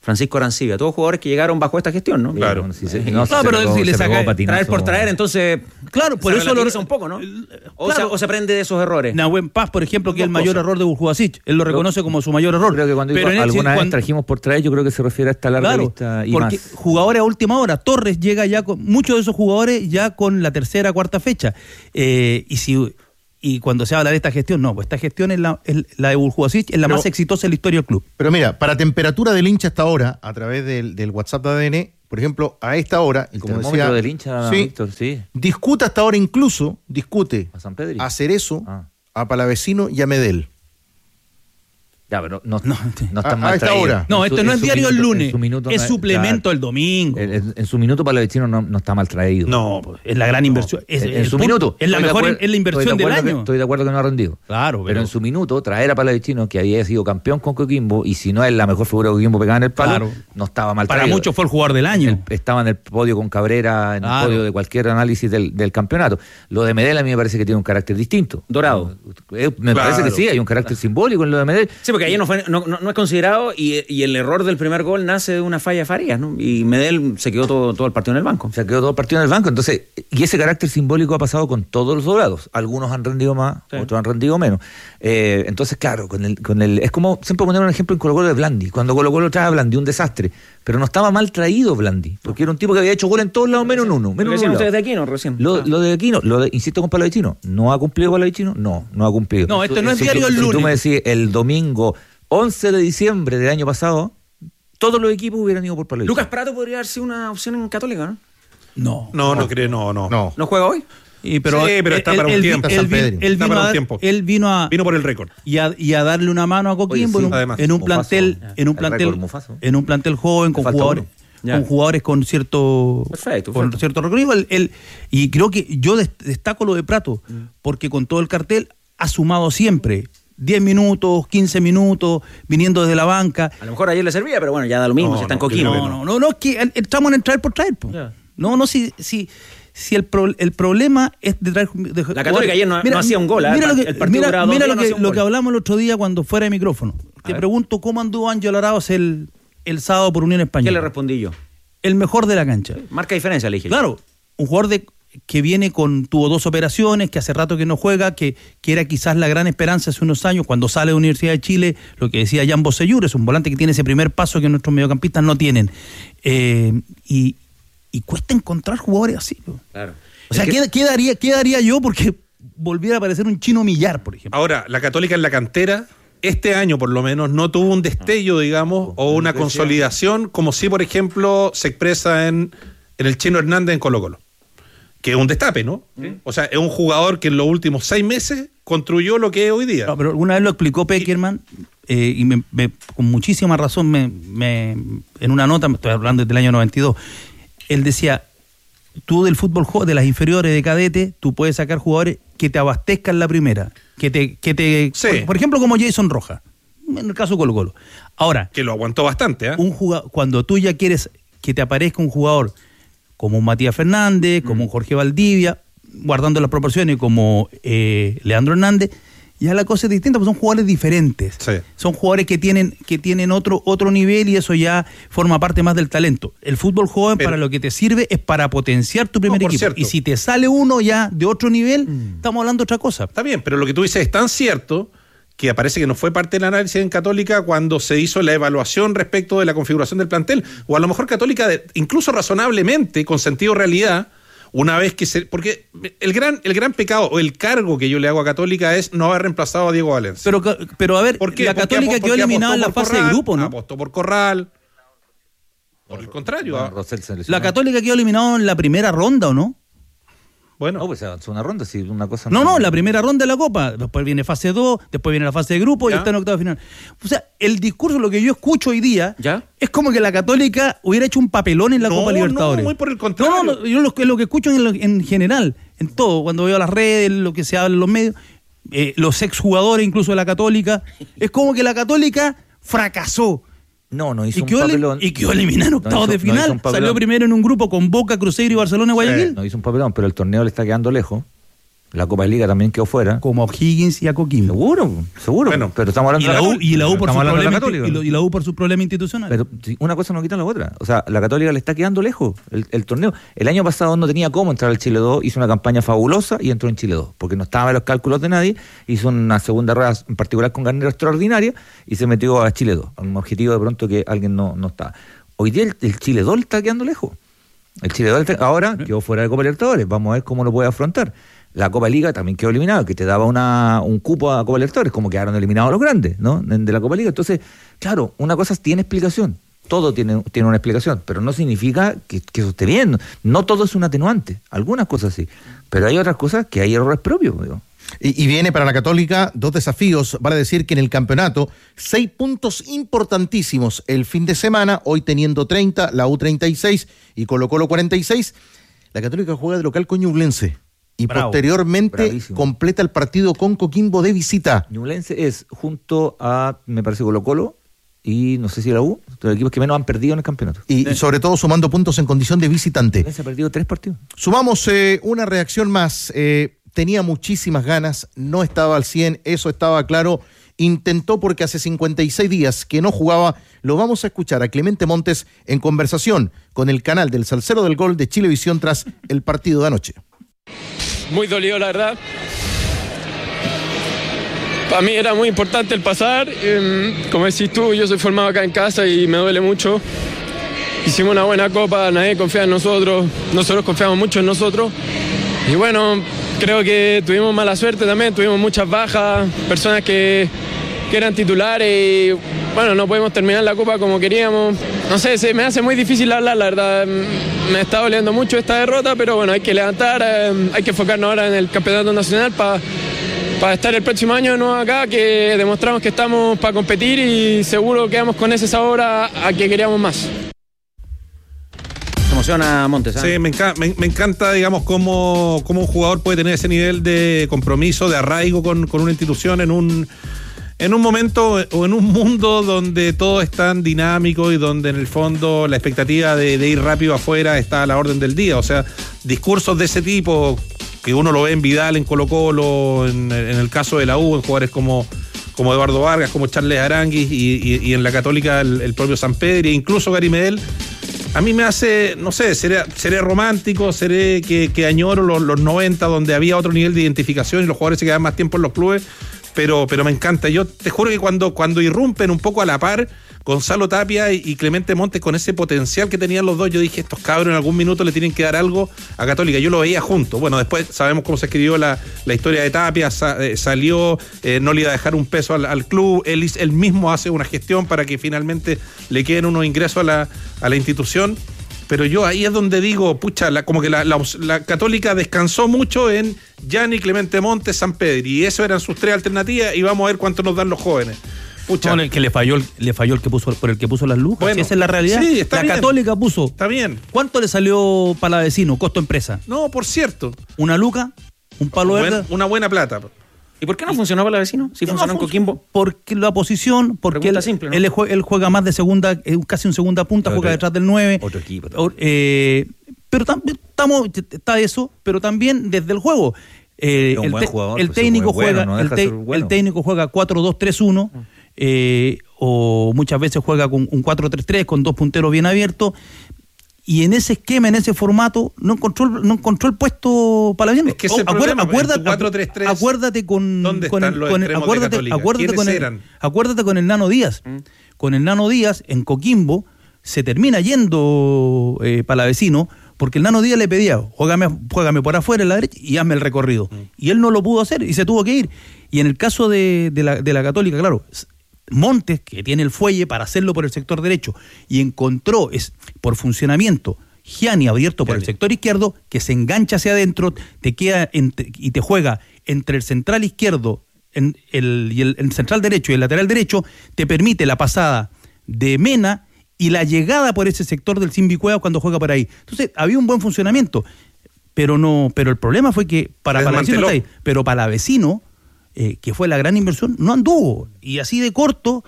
Francisco Arancibia, todos jugadores que llegaron bajo esta gestión, ¿no? Claro. Bueno, si se- Sí. no, si No, se pero pegó- si le se saca- pegó patinazo. traer por traer, entonces Claro, por se eso lo relativiza un poco, ¿no? O, Claro. se, o se aprende de esos errores. Nahuen Paz, por ejemplo, que es el Dos mayor cosas. error de Burjubasic. Él lo reconoce como su mayor error. Creo que cuando dijo, en él, alguna vez cuando- trajimos por traer, yo creo que se refiere a esta larga Claro, lista y porque más. jugadores a última hora. Torres llega ya con muchos de esos jugadores ya con la tercera, cuarta fecha. Eh, y si y cuando se habla de esta gestión, no, pues esta gestión es la, es la de Burjubasic, es la Pero- más exitosa en la historia del club. Pero mira, para temperatura del hincha hasta ahora, a través del, del WhatsApp de A D N, por ejemplo, a esta hora, y El como termómetro decía, del hincha, sí, Víctor, sí. discuta hasta ahora incluso, discute A San Pedro. a Cerezo, Ah. a Palavecino y a Medel. Ya, pero no, no, no A- están mal a esta traídos. hora. No, En su- esto no en es su diario el minuto- lunes, en su minuto es no suplemento claro. el domingo. En, en- en su minuto Palavecino no, no está mal traído. No, pues, es la gran inversión. Es, en, en el su punto- minuto. Es la Estoy de mejor, acuerdo- es la inversión estoy de del acuerdo que- año. estoy de acuerdo que no ha rendido. Claro, Pero en su minuto, traer a Palavecino, que había sido campeón con Coquimbo, y si no es la mejor figura de Coquimbo pegada en el palo, Claro. no estaba mal Para traído. muchos fue el jugador del año. El- estaba en el podio con Cabrera, en Claro. el podio de cualquier análisis del, del campeonato. Lo de Medel a mí me parece que tiene un carácter distinto. Dorado. Eh, Me Claro. parece que sí, hay un carácter simbólico en lo de Medel. Sí, porque ayer no, fue, no, no- no es considerado y, y el error del primer gol nace de una falla de Farías, ¿no? Y Medel se quedó todo, todo el partido en el banco. Se quedó todo el partido en el banco. Entonces, y ese carácter simbólico ha pasado con todos los dorados. Algunos han rendido más, Sí. otros han rendido menos. Eh, entonces, claro, con el, con el, es como siempre poner un ejemplo en Colo Colo de Blandi. Cuando Colo Colo trae a Blandi, un desastre. Pero no estaba mal traído Blandi, porque era un tipo que había hecho gol en todos lados, menos en uno. Lo Menos en decían un ustedes lado. de aquí, ¿no? Recién. Lo, Ah. lo de Aquino, lo de, insisto con Palavecino, ¿no ha cumplido Palavecino? No, no ha cumplido. No, esto no es Si diario tú- el si tú lunes. me decís el domingo once de diciembre del año pasado, todos los equipos hubieran ido por Palavecino. Lucas Prato podría haber sido una opción en Católica, ¿no? No. No, no creo, no, no. No. ¿No juega hoy? Y, pero Sí, pero está para un él, tiempo. Él, San vi- Pedro. él Está vino para un a, tiempo. él vino a, Vino por el récord. y a, y a darle una mano a Coquimbo Oye, sí, en un, además. en un Mufaso, plantel, ya. en un El plantel, récord Mufaso. en un plantel joven con Falta jugadores, uno. Ya. con jugadores con cierto, Perfecto, con perfecto. cierto recorrido. El- el- y creo que yo des- destaco lo de Prato, porque con todo el cartel ha sumado siempre diez minutos, quince minutos, viniendo desde la banca. A lo mejor ayer le servía, pero bueno, ya da lo mismo, No, si está en no, yo Coquimbo. creo que No, no, no, no, es que el- estamos en traer por traer. Po. Ya. No, no, si, si, si el, pro- el problema es de traer. de- La Católica ayer no- no hacía un gol, ¿eh? Mira, lo que, El partido mira, duraba dos mira días, lo, no que, hacía un lo gol. que hablamos el otro día cuando fuera de micrófono. Te ver. pregunto cómo anduvo Ángel Arauz el, el sábado por Unión ¿Qué Española. le respondí yo? El mejor de la cancha. Marca diferencia, le dije. Claro, un jugador de, que viene con, tuvo dos operaciones, que hace rato que no juega, que, que era quizás la gran esperanza hace unos años, cuando sale de la Universidad de Chile, lo que decía Jan Bosellur, es un volante que tiene ese primer paso que nuestros mediocampistas no tienen. Eh, y, y cuesta encontrar jugadores así. po. Claro. O sea, Es que- ¿qué, qué daría, qué daría yo porque volviera a aparecer un Chino Millar, por ejemplo? Ahora, la Católica en la cantera, este año por lo menos, no tuvo un destello, digamos, o una consolidación, como si, por ejemplo, se expresa en, en el Chino Hernández en Colo Colo. Que es un destape, ¿no? O sea, es un jugador que en los últimos seis meses construyó lo que es hoy día. No, pero alguna vez lo explicó Peckerman eh, y me- me- con muchísima razón me, me- en una nota, me estoy hablando del año noventa y dos, él decía, tú del fútbol jo- de las inferiores de cadete, tú puedes sacar jugadores que te abastezcan la primera, que te, que te Sí. por, por ejemplo como Jason Rojas, en el caso de Colo Colo. Ahora, Que lo aguantó bastante, ¿eh? un jugador, cuando tú ya quieres que te aparezca un jugador como un Matías Fernández, como un Jorge Valdivia, guardando las proporciones, como eh, Leandro Hernández, ya la cosa es distinta, porque son jugadores diferentes. Sí. Son jugadores que tienen, que tienen otro, otro nivel y eso ya forma parte más del talento. El fútbol joven Pero- para lo que te sirve es para potenciar tu primer No, por equipo. cierto. Y si te sale uno ya de otro nivel, estamos hablando de otra cosa. Está bien, pero lo que tú dices es tan cierto que aparece que no fue parte del análisis en Católica cuando se hizo la evaluación respecto de la configuración del plantel. O a lo mejor Católica, de- incluso razonablemente, con sentido de realidad, una vez que se... Porque el gran, el gran pecado o el cargo que yo le hago a Católica es no haber reemplazado a Diego Valencia. Pero, ca- pero a ver, ¿Por qué? la Porque Católica apo- quedó porque eliminada en la apostó por fase de Corral, grupo, ¿no? Apostó por Corral. Por el contrario. ah. Rosell se lesionó. La Católica quedó eliminada en la primera ronda, ¿o no? Bueno, No, pues se avanzó una ronda, sí, una cosa. No, no, la primera ronda de la Copa. Después viene fase dos, después viene la fase de grupo y Ya. está en octavo de final. O sea, el discurso, lo que yo escucho hoy día, ¿Ya? es como que la Católica hubiera hecho un papelón en la No, Copa Libertadores. no, muy por el contrario. No, no, no, yo lo, que- lo que escucho en, lo- en general, en todo, cuando veo las redes, lo que se habla en los medios, eh, los exjugadores incluso de la Católica, es como que la Católica fracasó. No, no hizo Y un quedó, papelón. y quedó eliminada en No octavos hizo- de no hizo final. un papelón. Salió primero en un grupo con Boca, Cruzeiro y Barcelona y Guayaquil. No hizo un papelón, pero el torneo le está quedando lejos. La Copa de Liga también quedó fuera. Como a O'Higgins y a Coquimbo. Seguro, seguro. Bueno, pero estamos hablando y la U, de la y la U por su problema Católica. y, lo, y la U por su problema institucional. Pero una cosa no quita la otra. O sea, la Católica le está quedando lejos el, el torneo. El año pasado no tenía cómo entrar al Chile dos, hizo una campaña fabulosa y entró en Chile dos, porque no estaba en los cálculos de nadie, hizo una segunda rueda en particular con Garnero extraordinaria y se metió a Chile dos, un objetivo de pronto que alguien no, no estaba. Hoy día el, el Chile dos le está quedando lejos. El Chile dos ahora quedó fuera de Copa Libertadores, vamos a ver cómo lo puede afrontar. La Copa Liga también quedó eliminada, que te daba una, un cupo a Copa Libertadores, como quedaron eliminados los grandes, ¿no? De la Copa Liga. Entonces, claro, una cosa tiene explicación, todo tiene, tiene una explicación, pero no significa que, que eso esté bien. No todo es un atenuante, algunas cosas sí, pero hay otras cosas que hay errores propios, digo. Y, y viene para la Católica dos desafíos, vale decir que en el campeonato, seis puntos importantísimos el fin de semana, hoy teniendo treinta, la U treinta y seis y Colo Colo cuarenta y seis, la Católica juega de local con Ñublense y Bravo. posteriormente Bravísimo. completa el partido con Coquimbo de visita. Ñublense es junto a, me parece, Colo Colo y no sé si la U, los equipos que menos han perdido en el campeonato. Y, y sobre todo sumando puntos en condición de visitante. Se ha perdido tres partidos. Sumamos eh, una reacción más, eh, tenía muchísimas ganas, no estaba al cien, eso estaba claro, intentó porque hace cincuenta y seis días que no jugaba. Lo vamos a escuchar a Clemente Montes en conversación con el canal del Salsero del Gol de Chilevisión tras el partido de anoche. Muy dolido, la verdad. Para mí era muy importante el pasar. Como decís tú, yo soy formado acá en casa y me duele mucho. Hicimos una buena copa, nadie confía en nosotros, nosotros confiamos mucho en nosotros. Y bueno, creo que tuvimos mala suerte también, tuvimos muchas bajas, personas que, que eran titulares y bueno, no podemos terminar la copa como queríamos. No sé, se me hace muy difícil hablar, la verdad. Me está doliendo mucho esta derrota, pero bueno, hay que levantar, eh, hay que enfocarnos ahora en el campeonato nacional para para estar el próximo año de nuevo acá, que demostramos que estamos para competir y seguro quedamos con ese sabor a, a que queríamos más. Emociona Montes. ¿eh? Sí, me, enca- me, me encanta, digamos, cómo, cómo un jugador puede tener ese nivel de compromiso, de arraigo con, con una institución en un, en un momento o en un mundo donde todo es tan dinámico y donde en el fondo la expectativa de, de ir rápido afuera está a la orden del día. O sea, discursos de ese tipo que uno lo ve en Vidal, en Colo Colo, en, en el caso de la U, en jugadores como... como Eduardo Vargas, como Charles Aranguis y, y, y en la Católica el, el propio Sampedri e incluso Gary Medel, a mí me hace, no sé, seré, seré romántico, seré que, que añoro los, los noventa donde había otro nivel de identificación y los jugadores se quedaban más tiempo en los clubes, pero, pero me encanta. Yo te juro que cuando, cuando irrumpen un poco a la par Gonzalo Tapia y, y Clemente Montes con ese potencial que tenían los dos, yo dije, estos cabros en algún minuto le tienen que dar algo a Católica. Yo lo veía juntos. Bueno, después sabemos cómo se escribió la, la historia de Tapia, sa, eh, salió, eh, no le iba a dejar un peso al, al club, él, él mismo hace una gestión para que finalmente le queden unos ingresos a la, a la institución. Pero yo ahí es donde digo, pucha, la, como que la, la, la Católica descansó mucho en Gianni, Clemente Montes, Sampedri, y eso eran sus tres alternativas, y vamos a ver cuánto nos dan los jóvenes. Pucha. No, el que le falló, el, le falló el que puso por el que puso las luces. Bueno, si esa es la realidad. Sí, está la bien. Católica puso. Está bien. ¿Cuánto le salió para la vecino? Costo empresa. No, por cierto. Una luca, un palo Buen, verde. Una buena plata. ¿Y por qué no funcionó para la vecino? Si no funcionó en Coquimbo. Porque la posición, porque él, simple, ¿no? él, juega, él juega más de segunda, casi un segunda punta, Pero juega otro, detrás del nueve. Otro equipo. Eh, pero también estamos, está eso, pero también desde el juego. Eh, un el, buen te, jugador, el pues, técnico bueno, juega, no el, te, bueno. el técnico juega cuatro dos tres uno. Eh, o muchas veces juega con un cuatro tres tres con dos punteros bien abiertos, y en ese esquema, en ese formato no encontró, no encontró el puesto para la bien. Es que ese oh, problema, acuérdate, cuatro tres tres, acuérdate con ¿dónde con están el, los con el, extremos acuérdate, de Católica? acuérdate con el, eran? acuérdate con el Nano Díaz. ¿Mm? Con el Nano Díaz en Coquimbo se termina yendo eh, para la vecino, porque el Nano Díaz le pedía, juégame, juégame por afuera en la derecha y hazme el recorrido. Mm. Y él no lo pudo hacer y se tuvo que ir. Y en el caso de, de, la, de la Católica, claro, Montes, que tiene el fuelle para hacerlo por el sector derecho, y encontró es, por funcionamiento Gianni abierto por Gianni. El sector izquierdo, que se engancha hacia adentro, te queda entre, y te juega entre el central izquierdo en el, y el, el central derecho y el lateral derecho, te permite la pasada de Mena y la llegada por ese sector del Simbi Cuevas cuando juega por ahí. Entonces, había un buen funcionamiento, pero no, pero el problema fue que para Palavecino está ahí, pero Palavecino, eh, que fue la gran inversión, no anduvo. Y así de corto,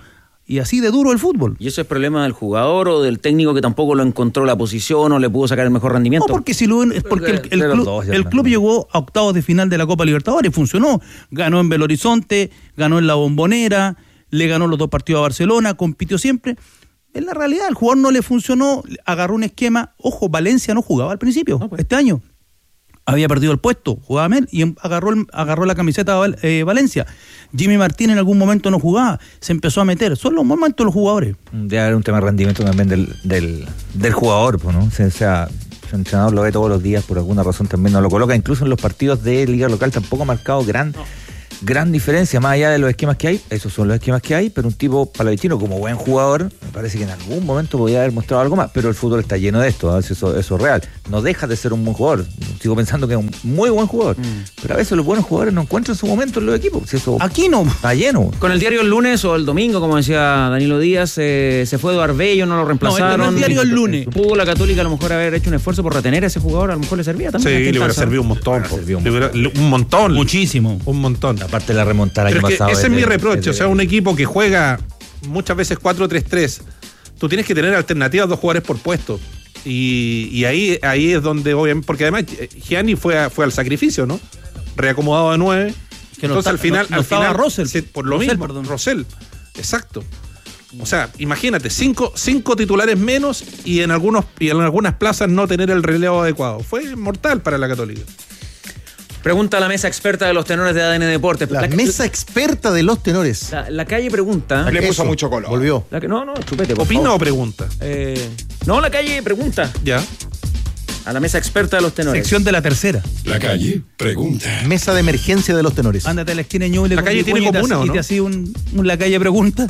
Y así de duro el fútbol. ¿Y eso es problema del jugador o del técnico que tampoco lo encontró la posición o le pudo sacar el mejor rendimiento? No, porque si lo es porque el, el, club, dos, el club llegó a octavos de final de la Copa Libertadores, funcionó, ganó en Belo Horizonte, ganó en La Bombonera, le ganó los dos partidos a Barcelona, compitió siempre. En la realidad, el jugador no le funcionó, agarró un esquema. Ojo, Valencia no jugaba al principio, no, pues. Este año. Había perdido el puesto, jugaba Mel y agarró, el, agarró la camiseta de eh, Valencia. Jimmy Martín en algún momento no jugaba, se empezó a meter. Son los momentos de los jugadores. Debe haber un tema de rendimiento también del, del, del jugador, ¿no? O sea, el entrenador lo ve todos los días, por alguna razón también no lo coloca. Incluso en los partidos de liga local tampoco ha marcado gran... No. Gran diferencia, más allá de los esquemas que hay, esos son los esquemas que hay, pero un tipo palavecino como buen jugador, me parece que en algún momento podría haber mostrado algo más, pero el fútbol está lleno de esto, ¿eh? eso, eso es real, no deja de ser un buen jugador, sigo pensando que es un muy buen jugador, mm. pero a veces los buenos jugadores no encuentran su momento en los equipos, si eso aquí no, está lleno. Con el diario el lunes o el domingo, como decía Danilo Díaz, eh, se fue Eduardo Arbello, no lo reemplazaron. No, el, el diario el lunes. Pudo la Católica a lo mejor haber hecho un esfuerzo por retener a ese jugador, a lo mejor le servía también. Sí, le hubiera servido un montón, un montón, muchísimo, un montón, aparte de la remontada. Pero es que ese es mi reproche, o sea, un equipo que juega muchas veces cuatro tres tres, tú tienes que tener alternativas, dos jugadores por puesto. Y, y ahí, ahí es donde, obviamente, porque además Gianni fue, a, fue al sacrificio, ¿no? Reacomodado de nueve. Que no Entonces está, al final, no, no al final Rosell, se, por lo Rosell, mismo, perdón. Rosell, exacto. O sea, imagínate, cinco, cinco titulares menos y en algunos y en algunas plazas no tener el relevo adecuado. Fue mortal para la Católica. Pregunta a la mesa experta de los tenores de A D N Deportes. La, la mesa experta de los tenores. La, la calle pregunta. Le puso mucho color. Volvió. La que, no, no, chupete. Por ¿Opina favor. o pregunta? Eh, no, la calle pregunta. Ya. A la mesa experta de los tenores. Sección de la tercera. La calle pregunta. Mesa de emergencia de los tenores. Ándate a la esquina de Ñuble. La calle tiene comuna, ¿o no? Y te hacía un, un la calle pregunta.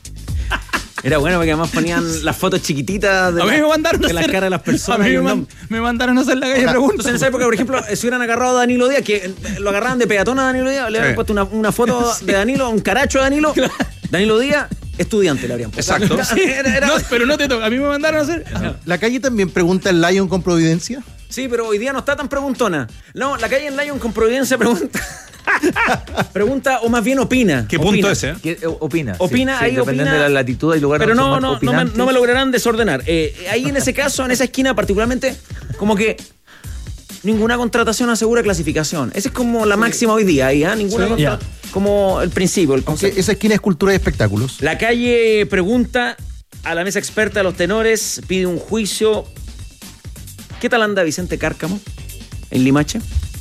Era bueno porque además ponían las fotos chiquititas de, a mí me mandaron la, de a hacer, las caras de las personas. A mí me, man, me mandaron a hacer la calle pregunta. Entonces en esa época, por ejemplo, si hubieran agarrado a Danilo Díaz, que lo agarraban de peatón a Danilo Díaz, le habrían sí. puesto una, una foto sí. de Danilo, un caracho de Danilo. Danilo Díaz, estudiante le habrían puesto. Exacto. Sí, era, era... No, pero no te toca. A mí me mandaron a hacer. Ah. La calle también pregunta el Lion con Providencia. Sí, pero hoy día no está tan preguntona. No, la calle en Lion con Providencia pregunta. Pregunta o más bien opina. ¿Qué opina. punto ese? Eh? ¿Qué, opina. Opina, sí, ahí sí, dependiendo opina. de la latitud y lugar. Pero no, no, no me, no me lograrán desordenar. Eh, ahí en ese caso, en esa esquina particularmente, como que ninguna contratación asegura clasificación. Esa es como la máxima hoy día ahí, ¿eh? Ninguna sí, contra... como el principio. El Aunque esa esquina es cultura y espectáculos. La calle pregunta a la mesa experta de los tenores, pide un juicio. ¿Qué tal anda Vicente Cárcamo en Limache?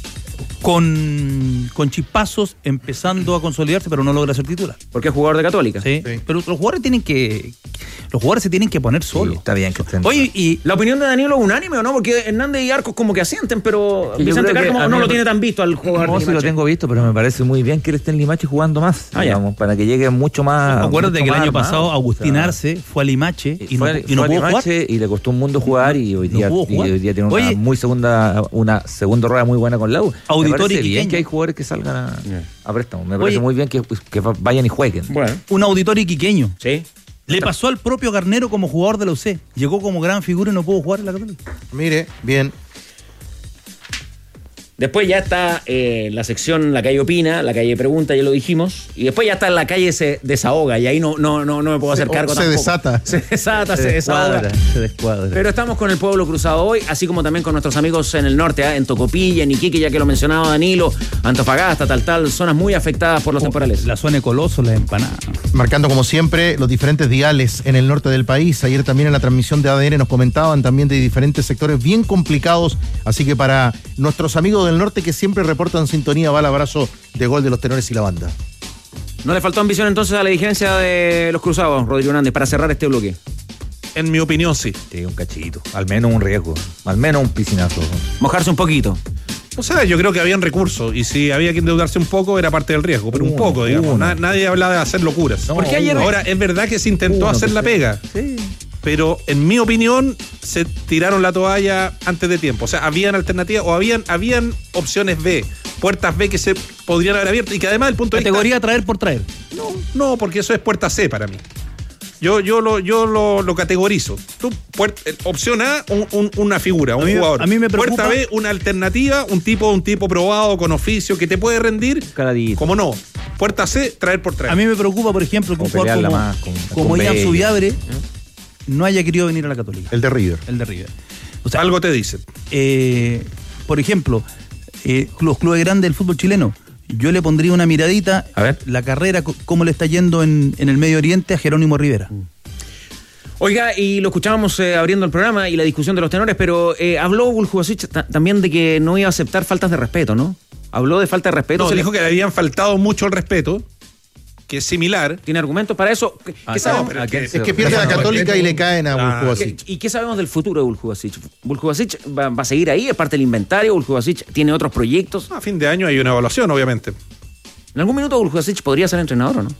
Con, con chispazos, empezando a consolidarse, pero no logra ser titular. Porque es jugador de Católica. Sí, sí. Pero los jugadores tienen que. Los jugadores se tienen que poner solos. Sí, está bien que estén. Oye, ¿y la opinión de Danilo es unánime o no? Porque Hernández y Arcos como que asienten, pero Yo Vicente Cárcamo no me... lo tiene tan visto al jugador. No, sí lo tengo visto, pero me parece muy bien que él esté en Limache jugando más, ah, digamos, para que llegue mucho más. Acuérdate que el año armado, pasado Agustín Arce o sea, fue a Limache y, y no, fue, y no fue pudo jugar. Y le costó un mundo jugar y hoy día, no y hoy día tiene una Oye, muy segunda, una segunda rueda muy buena con la U. Auditor y bien que hay jugadores que salgan a, yeah. a préstamo. Me parece Oye, muy bien que, que vayan y jueguen. Bueno. Un auditor iquiqueño. Sí. Le pasó al propio Garnero como jugador de la U C. Llegó como gran figura y no pudo jugar en la Católica. Mire, bien. Después ya está eh, la sección La Calle Opina, La Calle Pregunta, ya lo dijimos. Y después ya está La Calle Se Desahoga. Y ahí no, no, no, no me puedo hacer se, cargo se tampoco. Desata. Se desata. Se, se desahoga. Se descuadra. Pero estamos con el pueblo cruzado hoy, así como también con nuestros amigos en el norte, ¿eh? En Tocopilla, en Iquique, ya que lo mencionaba Danilo, Antofagasta, tal, tal, zonas muy afectadas por los oh, temporales. La zona de Coloso, la empanada. Marcando como siempre los diferentes diales en el norte del país. Ayer también en la transmisión de A D N nos comentaban también de diferentes sectores bien complicados. Así que para nuestros amigos del norte que siempre reportan sintonía, va el abrazo de gol de los tenores y la banda. ¿No le faltó ambición entonces a la dirigencia de los cruzados, Rodrigo Hernández, para cerrar este bloque? En mi opinión, sí. Sí, un cachito. Al menos un riesgo. Al menos un piscinazo. Mojarse un poquito. O sea, yo creo que habían recursos y si había que endeudarse un poco era parte del riesgo, pero uno, un poco, digamos. Na, nadie hablaba de hacer locuras. No, Porque ayer... Ahora, es verdad que se intentó uno, hacer la pega. Sí. Pero en mi opinión se tiraron la toalla antes de tiempo. O sea, habían alternativas o habían, habían opciones B, puertas B que se podrían haber abierto y que además del punto de vista... ¿Categoría traer por traer? No, no, porque eso es puerta C para mí. Yo, yo, lo, yo lo, lo categorizo. Tú, puerta, opción A, un, un, una figura, un a mí, jugador. A mí me preocupa... Puerta B, una alternativa, un tipo, un tipo probado con oficio que te puede rendir. Caladito. Como no. puerta C, traer por traer. A mí me preocupa, por ejemplo, que un jugador como, más, con, como con Ian Subiabre ¿eh? no haya querido venir a la Católica. El de River. El de River. O sea, algo te dicen. Eh, por ejemplo, eh, los clubes grandes del fútbol chileno, yo le pondría una miradita a ver la carrera, cómo le está yendo en, en el Medio Oriente a Jerónimo Rivera. Mm. Oiga, y lo escuchábamos eh, abriendo el programa y la discusión de los tenores, pero eh, habló Vuljubasic t- también de que no iba a aceptar faltas de respeto, ¿no? Habló de falta de respeto. No, se dijo le... que le habían faltado mucho el respeto, que es similar. ¿Tiene argumentos para eso? ¿Qué, ah, ¿qué sabemos? No, es que pierde la Católica y le caen a ah, Vuljubasic. ¿Y qué sabemos del futuro de Vuljubasic? ¿Vuljubasic va, va a seguir ahí? ¿Es parte del inventario? ¿Vuljubasic tiene otros proyectos? A fin de año hay una evaluación, obviamente. ¿En algún minuto Vuljubasic podría ser entrenador o no?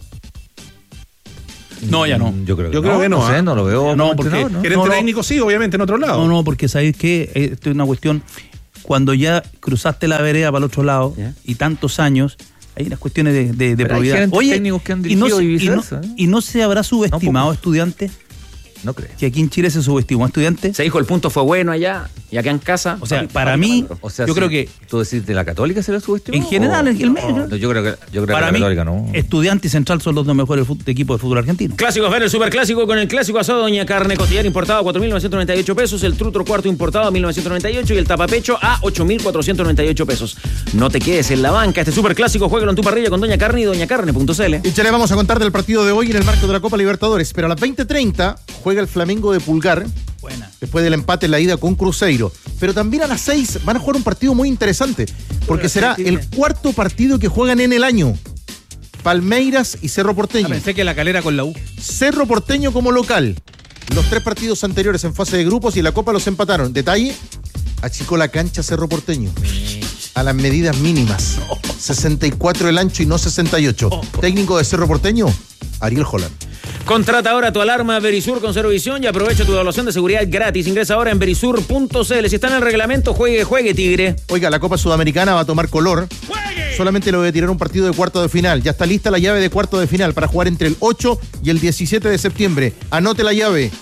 No, ya no. Yo creo que, Yo no, creo que no, no sé, ¿eh? no lo veo. No, porque ¿no? Gerente no, técnico sí, obviamente en otro lado. No, no, porque sabéis que esto es una cuestión, cuando ya cruzaste la vereda para el otro lado ¿yeah? y tantos años, hay unas cuestiones de, de, de probidad. Oye, técnicos que han y, no, y, y, no, ¿eh? y no se habrá subestimado no, estudiantes. No creo. Que aquí en Chile se subestimó a estudiantes. Se dijo el punto fue bueno allá y acá en casa. O sea, para mí, o sea, yo sí, creo que. ¿Tú decís de la Católica se la subestimó? En general, en el medio. No, yo creo que, yo creo para que la mí, Católica no. Estudiante y Central son los dos mejores equipos de fútbol argentino. Clásicos, ver el superclásico con el clásico asado Doña Carne, costillar importado a cuatro mil novecientos noventa y ocho pesos, el trutro cuarto importado a mil novecientos noventa y ocho y el tapapecho a ocho mil cuatrocientos noventa y ocho pesos. No te quedes en la banca. Este superclásico, juégalo en tu parrilla con Doña Carne y doña carne punto c l. Y ya le vamos a contar del partido de hoy en el marco de la Copa Libertadores. Pero a las veinte treinta juega el Flamengo de Pulgar. Buena. Después del empate en la ida con Cruzeiro. Pero también a las seis van a jugar un partido muy interesante, porque será el cuarto partido que juegan en el año. Palmeiras y Cerro Porteño. Ah, pensé que la Calera con la U. Cerro Porteño como local. Los tres partidos anteriores en fase de grupos y la Copa los empataron. Detalle, achicó la cancha Cerro Porteño. A las medidas mínimas. sesenta y cuatro el ancho y no sesenta y ocho. Técnico de Cerro Porteño, Ariel Holland. Contrata ahora tu alarma Verisur con Cero Visión y aprovecha tu evaluación de seguridad gratis. Ingresa ahora en verisur punto c l. Si está en el reglamento, juegue, juegue, Tigre. Oiga, la Copa Sudamericana va a tomar color. ¡Juegue! Solamente le voy a tirar un partido de cuarto de final. Ya está lista la llave de cuarto de final para jugar entre el ocho y el diecisiete de septiembre. Anote la llave.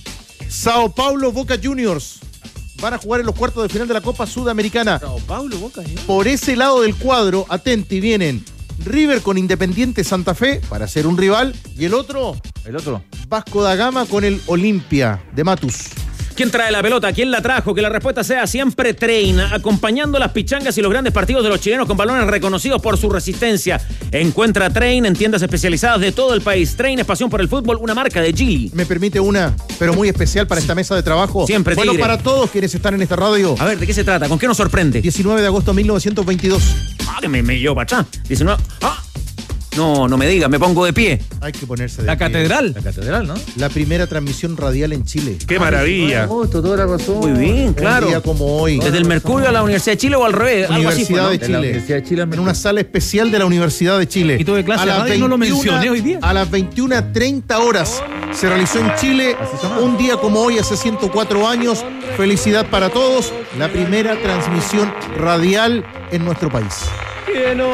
Sao Paulo, Boca Juniors van a jugar en los cuartos de final de la Copa Sudamericana. Sao Paulo, Boca Juniors. Por ese lado del cuadro, atenti, vienen River con Independiente Santa Fe para ser un rival. Y el otro, el otro, Vasco da Gama con el Olimpia de Matus. ¿Quién trae la pelota? ¿Quién la trajo? Que la respuesta sea siempre Train, acompañando las pichangas y los grandes partidos de los chilenos con balones reconocidos por su resistencia. Encuentra Train en tiendas especializadas de todo el país. Train es pasión por el fútbol, una marca de Gili. Me permite una, pero muy especial para esta mesa de trabajo. Siempre, Bueno, Tigre. para todos quienes están en esta radio. A ver, ¿de qué se trata? ¿Con qué nos sorprende? diecinueve de agosto de mil novecientos veintidós. Ah, que me, me llevo para atrás. diecinueve. Ah. No, no me digas, me pongo de pie. Hay que ponerse de La pie. catedral. La catedral, ¿no? La primera transmisión radial en Chile. ¡Qué maravilla! Agosto, toda la razón. Muy bien, claro. Un día como hoy. Desde el Mercurio a la Universidad de Chile o al revés. Algo así fue, Universidad ¿no? de De la Chile. Universidad de Chile. En una sala especial de la Universidad de Chile. Y tuve clase a de las radio y no lo mencioné hoy día. A las veintiuna treinta horas se realizó en Chile. Un día como hoy, hace ciento cuatro años. Felicidad para todos. La primera transmisión radial en nuestro país. Que no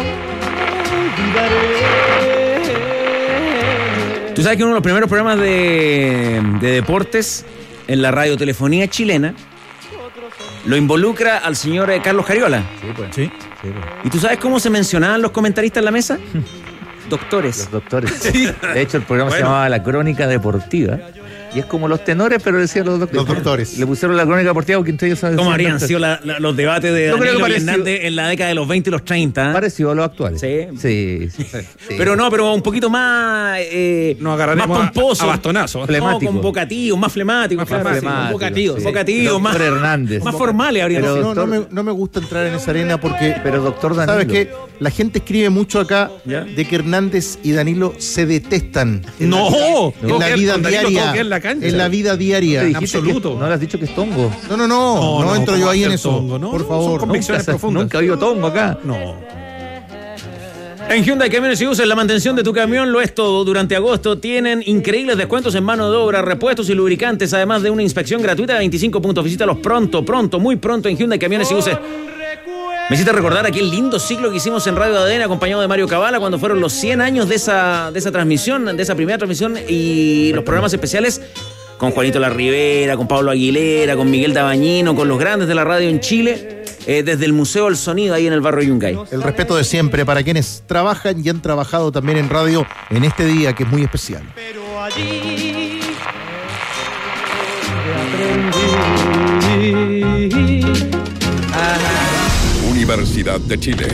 Tú sabes que uno de los primeros programas de, de deportes en la radiotelefonía chilena lo involucra al señor eh, Carlos Cariola. Sí, pues. Sí. Sí, pues. ¿Y tú sabes cómo se mencionaban los comentaristas en la mesa? Doctores. Los doctores. De hecho, el programa Bueno. se llamaba La Crónica Deportiva. Y es como los tenores, pero decían los doctores. Los doctores. Le pusieron La Crónica Deportiva porque entre ellos saben. ¿Cómo habrían sido la, la, los debates de Yo creo que Danilo pareció- Hernández en la década de los veinte y los treinta? ¿eh? Parecido a los actuales. Sí. Sí. sí, sí. Pero no, pero un poquito más, eh, Nos agarraremos más pomposo. a- a bastonazos. No, convocativos, más flemáticos. Más claro, flemático, Convocativos, sí. convocativos, más, Doctor Hernández. más formales habrían Pero- sido. No, no, doctor- me, no me gusta entrar en esa arena porque. Pero doctor Danilo. ¿Sabes qué? La gente escribe mucho acá ¿Ya? de que Hernández y Danilo se detestan. En ¡No! la, en Todo la queda- vida con Danilo todo diaria. queda en la cancha. En la vida diaria. ¿Te dijiste absoluto. que- no le has dicho que es tongo. No, no, no. No, No, no, entro ¿cómo yo ahí va a en ser eso. tongo? No, por no, favor. son convicciones Nunca, profundas. nunca ha habido tongo acá. No. En Hyundai Camiones y Buses, la mantención de tu camión lo es todo. Durante agosto tienen increíbles descuentos en mano de obra, repuestos y lubricantes, además de una inspección gratuita de veinticinco puntos. Visítalos pronto, pronto, muy pronto en Hyundai Camiones y Buses. Me hiciste recordar aquel lindo ciclo que hicimos en Radio A D N acompañado de Mario Cabala cuando fueron los cien años de esa, de esa transmisión, de esa primera transmisión y los programas especiales con Juanito La Rivera, con Pablo Aguilera, con Miguel Dabañino, con los grandes de la radio en Chile. eh, desde el Museo del Sonido, ahí en el barrio Yungay. El respeto de siempre para quienes trabajan y han trabajado también en radio en este día que es muy especial. Pero allí Universidad de Chile.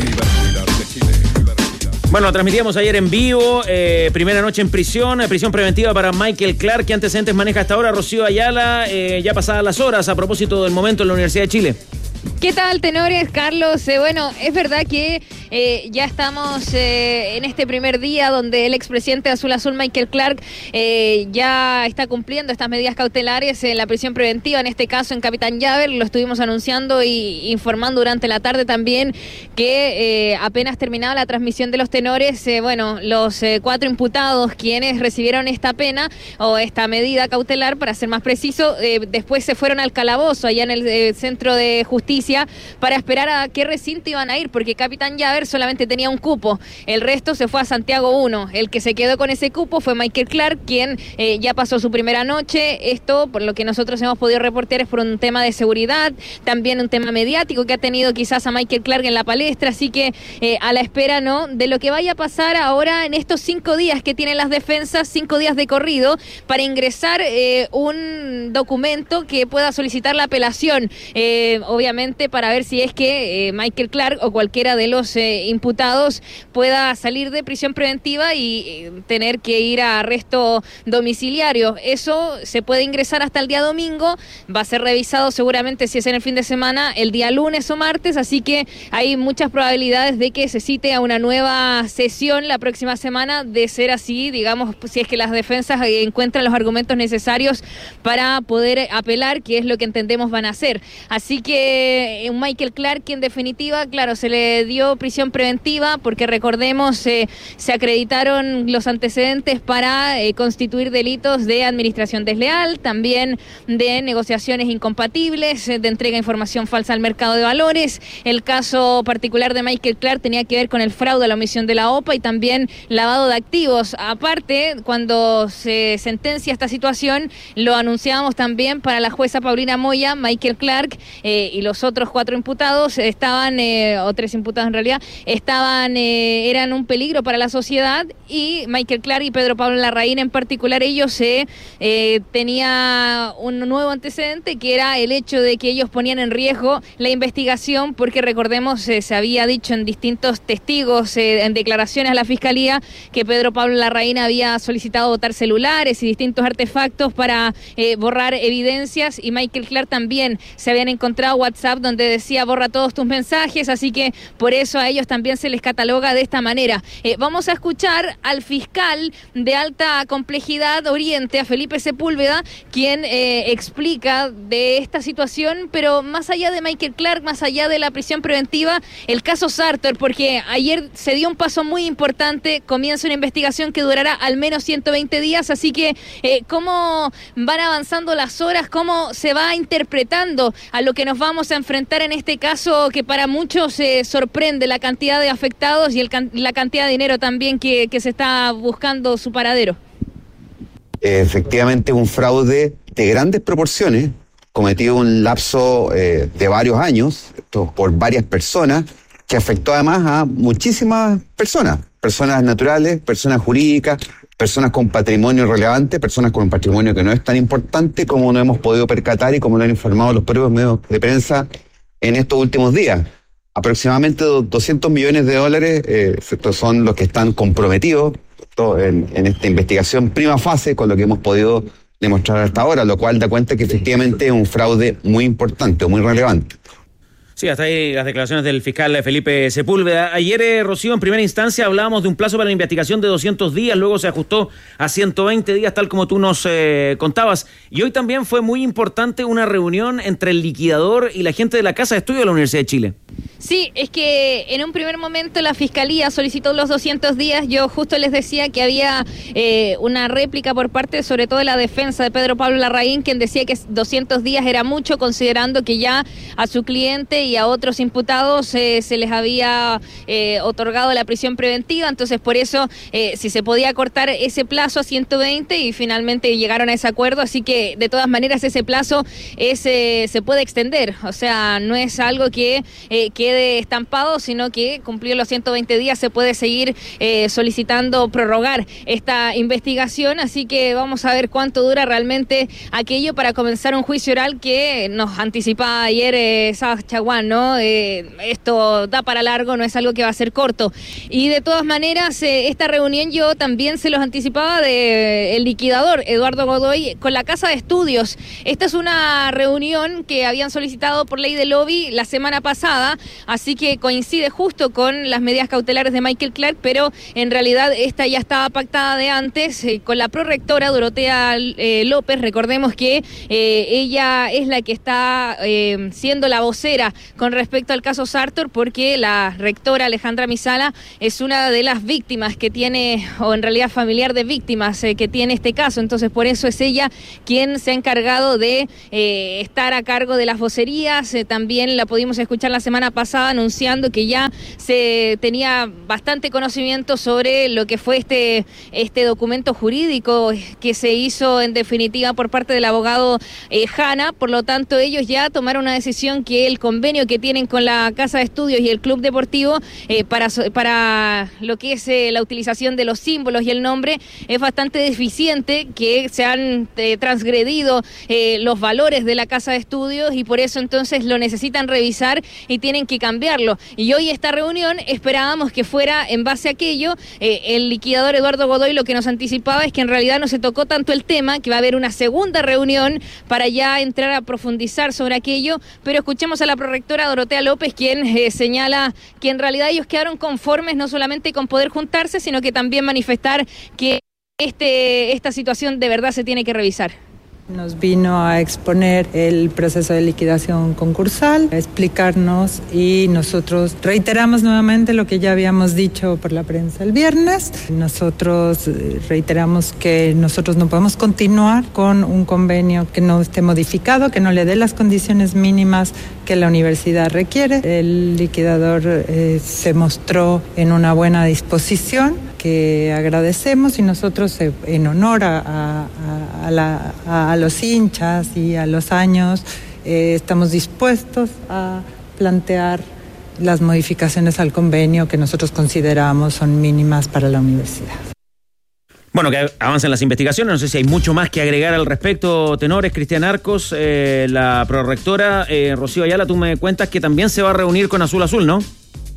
Bueno, transmitíamos ayer en vivo, eh, primera noche en prisión, eh, prisión preventiva para Michael Clark. ¿Qué antecedentes maneja hasta ahora Rocío Ayala? Eh, ya pasadas las horas, a propósito del momento en la Universidad de Chile. ¿Qué tal, tenores? Carlos, eh, bueno, es verdad que eh, ya estamos eh, en este primer día donde el expresidente de Azul Azul, Michael Clark, eh, ya está cumpliendo estas medidas cautelares en la prisión preventiva, en este caso en Capitán Llaver. Lo estuvimos anunciando y informando durante la tarde también que eh, apenas terminaba la transmisión de los tenores, eh, bueno, los eh, cuatro imputados quienes recibieron esta pena o esta medida cautelar, para ser más preciso, eh, después se fueron al calabozo allá en el eh, Centro de Justicia para esperar a qué recinto iban a ir, porque Capitán Llaver solamente tenía un cupo, el resto se fue a Santiago uno. El que se quedó con ese cupo fue Michael Clark, quien eh, ya pasó su primera noche. Esto, por lo que nosotros hemos podido reportear, es por un tema de seguridad, también un tema mediático que ha tenido quizás a Michael Clark en la palestra, así que eh, a la espera, ¿no?, de lo que vaya a pasar ahora en estos cinco días que tienen las defensas, cinco días de corrido, para ingresar eh, un documento que pueda solicitar la apelación, eh, obviamente para ver si es que eh, Michael Clark o cualquiera de los eh, imputados pueda salir de prisión preventiva y eh, tener que ir a arresto domiciliario. Eso se puede ingresar hasta el día domingo, va a ser revisado seguramente, si es en el fin de semana, el día lunes o martes, así que hay muchas probabilidades de que se cite a una nueva sesión la próxima semana. De ser así, digamos, si es que las defensas encuentran los argumentos necesarios para poder apelar, que es lo que entendemos van a hacer. Así que un Michael Clark que en definitiva, claro, se le dio prisión preventiva porque recordemos eh, se acreditaron los antecedentes para eh, constituir delitos de administración desleal, también de negociaciones incompatibles, eh, de entrega de información falsa al mercado de valores. El caso particular de Michael Clark tenía que ver con el fraude a la omisión de la O P A y también lavado de activos. Aparte, cuando se sentencia esta situación, lo anunciábamos también para la jueza Paulina Moya, Michael Clark eh, y los otros cuatro imputados estaban, eh, o tres imputados en realidad, estaban, eh, eran un peligro para la sociedad, y Michael Clark y Pedro Pablo Larraín en particular, ellos eh, eh, tenía un nuevo antecedente que era el hecho de que ellos ponían en riesgo la investigación, porque recordemos eh, se había dicho en distintos testigos, eh, en declaraciones a la Fiscalía, que Pedro Pablo Larraín había solicitado botar celulares y distintos artefactos para eh, borrar evidencias, y Michael Clark también se habían encontrado WhatsApp donde decía borra todos tus mensajes, así que por eso a ellos también se les cataloga de esta manera. Eh, vamos a escuchar al fiscal de alta complejidad Oriente, a Felipe Sepúlveda, quien eh, explica de esta situación, pero más allá de Michael Clark, más allá de la prisión preventiva, el caso Sartor, porque ayer se dio un paso muy importante, comienza una investigación que durará al menos ciento veinte días, así que eh, cómo van avanzando las horas, cómo se va interpretando a lo que nos vamos a enfrentar en este caso, que para muchos se eh, sorprende la cantidad de afectados y el can- la cantidad de dinero también que, que se está buscando su paradero. Efectivamente, un fraude de grandes proporciones, cometido en un lapso eh, de varios años, esto por varias personas, que afectó además a muchísimas personas, personas naturales, personas jurídicas, personas con patrimonio relevante, personas con un patrimonio que no es tan importante, como nos hemos podido percatar y como lo han informado los propios medios de prensa en estos últimos días. Aproximadamente doscientos millones de dólares, eh, estos son los que están comprometidos en, en esta investigación prima fase, con lo que hemos podido demostrar hasta ahora, lo cual da cuenta que efectivamente es un fraude muy importante, muy relevante. Sí, hasta ahí las declaraciones del fiscal Felipe Sepúlveda. Ayer, eh, Rocío, en primera instancia hablábamos de un plazo para la investigación de doscientos días, luego se ajustó a ciento veinte días, tal como tú nos eh, contabas. Y hoy también fue muy importante una reunión entre el liquidador y la gente de la Casa de Estudio de la Universidad de Chile. Sí, es que en un primer momento la Fiscalía solicitó los doscientos días. Yo justo les decía que había eh, una réplica por parte, sobre todo de la defensa de Pedro Pablo Larraín, quien decía que doscientos días era mucho, considerando que ya a su cliente y a otros imputados eh, se les había eh, otorgado la prisión preventiva, entonces por eso eh, si se podía cortar ese plazo a ciento veinte y finalmente llegaron a ese acuerdo, así que de todas maneras ese plazo es, eh, se puede extender, o sea, no es algo que eh, quede estampado, sino que cumplido los ciento veinte días se puede seguir eh, solicitando prorrogar esta investigación, así que vamos a ver cuánto dura realmente aquello para comenzar un juicio oral que nos anticipaba ayer eh, Sabas Chaguán, ¿no? Eh, esto da para largo, no es algo que va a ser corto. Y de todas maneras, eh, esta reunión yo también se los anticipaba de el liquidador Eduardo Godoy con la Casa de Estudios. Esta es una reunión que habían solicitado por ley de lobby la semana pasada, así que coincide justo con las medidas cautelares de Michael Clark, pero en realidad esta ya estaba pactada de antes eh, con la prorectora Dorotea eh, López. Recordemos que eh, ella es la que está eh, siendo la vocera con respecto al caso Sartor, porque la rectora Alejandra Misala es una de las víctimas que tiene, o en realidad familiar de víctimas eh, que tiene este caso, entonces por eso es ella quien se ha encargado de eh, estar a cargo de las vocerías. Eh, también la pudimos escuchar la semana pasada anunciando que ya se tenía bastante conocimiento sobre lo que fue este, este documento jurídico que se hizo en definitiva por parte del abogado eh, Hanna, por lo tanto ellos ya tomaron una decisión que el convenio que tienen con la Casa de Estudios y el Club Deportivo eh, para, para lo que es eh, la utilización de los símbolos y el nombre es bastante deficiente, que se han eh, transgredido eh, los valores de la Casa de Estudios y por eso entonces lo necesitan revisar y tienen que cambiarlo. Y hoy esta reunión esperábamos que fuera en base a aquello. Eh, el liquidador Eduardo Godoy lo que nos anticipaba es que en realidad no se tocó tanto el tema, que va a haber una segunda reunión para ya entrar a profundizar sobre aquello, pero escuchemos a la prorectora Dorotea López, quien eh, señala que en realidad ellos quedaron conformes no solamente con poder juntarse, sino que también manifestar que este, esta situación de verdad se tiene que revisar. Nos vino a exponer el proceso de liquidación concursal, a explicarnos, y nosotros reiteramos nuevamente lo que ya habíamos dicho por la prensa el viernes. Nosotros reiteramos que nosotros no podemos continuar con un convenio que no esté modificado, que no le dé las condiciones mínimas que la universidad requiere. El liquidador eh, se mostró en una buena disposición, que agradecemos, y nosotros eh, en honor a, a, a, la, a los hinchas y a los años eh, estamos dispuestos a plantear las modificaciones al convenio que nosotros consideramos son mínimas para la universidad. Bueno, que avancen las investigaciones, no sé si hay mucho más que agregar al respecto, tenores. Cristian Arcos, eh, la prorectora, eh, Rocío Ayala, tú me cuentas que también se va a reunir con Azul Azul, ¿no?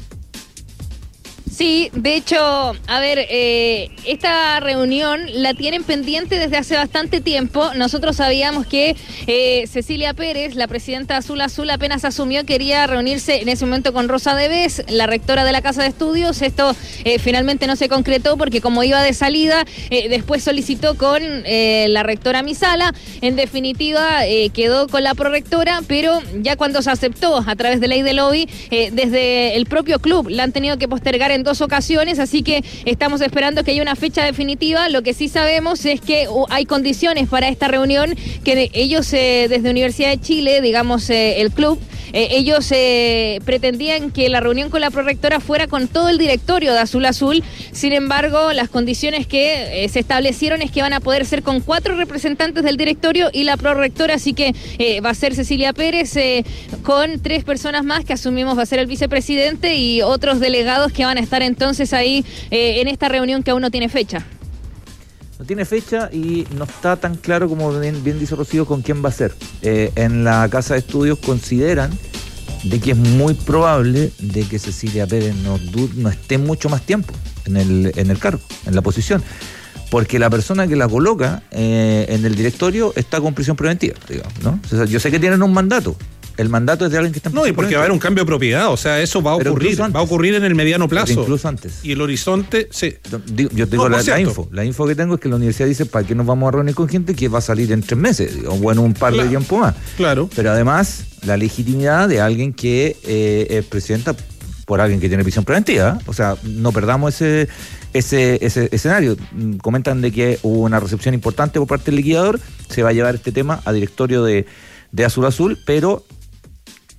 Sí, de hecho, a ver, eh, esta reunión la tienen pendiente desde hace bastante tiempo. Nosotros sabíamos que eh, Cecilia Pérez, la presidenta de Azul Azul, apenas asumió, quería reunirse en ese momento con Rosa Debes, la rectora de la Casa de Estudios. Esto eh, finalmente no se concretó porque como iba de salida, eh, después solicitó con eh, la rectora Misala. En definitiva, eh, quedó con la prorectora, pero ya cuando se aceptó a través de ley de lobby, eh, desde el propio club la han tenido que postergar en dos ocasiones, así que estamos esperando que haya una fecha definitiva. Lo que sí sabemos es que uh, hay condiciones para esta reunión, que de, ellos eh, desde Universidad de Chile, digamos eh, el club, eh, ellos eh, pretendían que la reunión con la prorectora fuera con todo el directorio de Azul Azul. Sin embargo, las condiciones que eh, se establecieron es que van a poder ser con cuatro representantes del directorio y la prorectora, así que eh, va a ser Cecilia Pérez eh, con tres personas más que asumimos va a ser el vicepresidente y otros delegados que van a estar entonces ahí eh, en esta reunión que aún no tiene fecha. No tiene fecha y no está tan claro, como bien, bien dice Rocío, con quién va a ser. Eh, en la Casa de Estudios consideran de que es muy probable de que Cecilia Pérez no, no esté mucho más tiempo en el, en el cargo, en la posición, porque la persona que la coloca eh, en el directorio está con prisión preventiva, digamos, ¿no? O sea, yo sé que tienen un mandato. El mandato es de alguien que está en No, y porque va a haber un cambio de propiedad, o sea, eso va a Pero ocurrir, va a ocurrir en el mediano plazo. Pero incluso antes. Y el horizonte, sí. Yo tengo No, la, la info. La info que tengo es que la universidad dice, ¿para qué nos vamos a reunir con gente que va a salir en tres meses? O bueno, un par claro. de tiempo más. Claro. Pero además, la legitimidad de alguien que eh, es presidenta por alguien que tiene prisión preventiva. O sea, no perdamos ese, ese, ese escenario. Comentan de que hubo una recepción importante por parte del liquidador. Se va a llevar este tema a directorio de, de Azul Azul, pero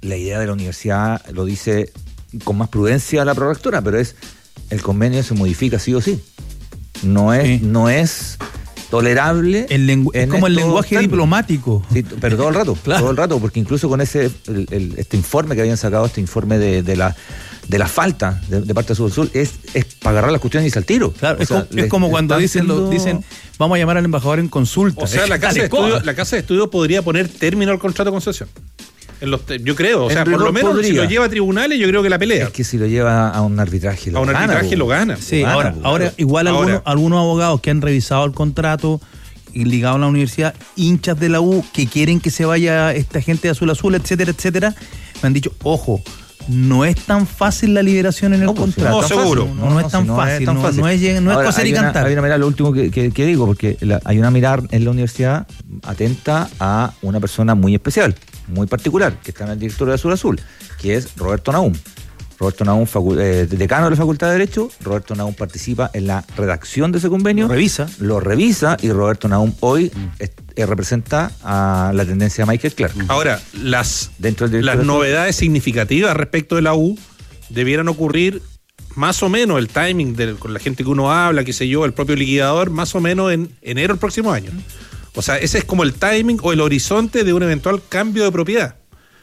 la idea de la universidad lo dice con más prudencia la prorectora, pero es el convenio se modifica sí o sí. No es, sí. no es tolerable. El lengu- es como el lenguaje términos. diplomático. Sí, pero todo el rato, claro. todo el rato, porque incluso con ese el, el, este informe que habían sacado, este informe de, de la de la falta de, de parte de Sur Sur, es, es para agarrar las cuestiones y irse al tiro. Claro, o es, sea, como, es como cuando dicen, lo, dicen, vamos a llamar al embajador en consulta. O sea, la casa, de estudio, la casa de estudio podría poner término al contrato de concesión. En los te- yo creo, o sea, por lo menos podría. Si lo lleva a tribunales, yo creo que la pelea. Es que si lo lleva a un arbitraje, lo a un gana, arbitraje lo gana. Sí, lo gana, ahora, claro. ahora igual ahora. Algunos, algunos abogados que han revisado el contrato y ligado a la universidad, hinchas de la U que quieren que se vaya esta gente de Azul Azul, etcétera, etcétera, me han dicho, ojo, no es tan fácil la liberación en el no, pues, contrato. No, seguro. No, no, no, es tan si no fácil, es tan fácil. No, no es, no Ahora, es coser y una, cantar. Hay una mirada, lo último que, que, que digo, porque la, hay una mirada en la universidad atenta a una persona muy especial, muy particular, que está en el directorio de Azul Azul, que es Roberto Nahum. Roberto Nahum, facu- eh, decano de la Facultad de Derecho. Roberto Nahum participa en la redacción de ese convenio. Lo revisa. Lo revisa y Roberto Nahum hoy mm. es, eh, representa a la tendencia de Michael Clark. Ahora, las, Dentro del las novedades significativas respecto de la U debieran ocurrir más o menos el timing de, con la gente que uno habla, qué sé yo, el propio liquidador, más o menos en enero del próximo año. O sea, ese es como el timing o el horizonte de un eventual cambio de propiedad.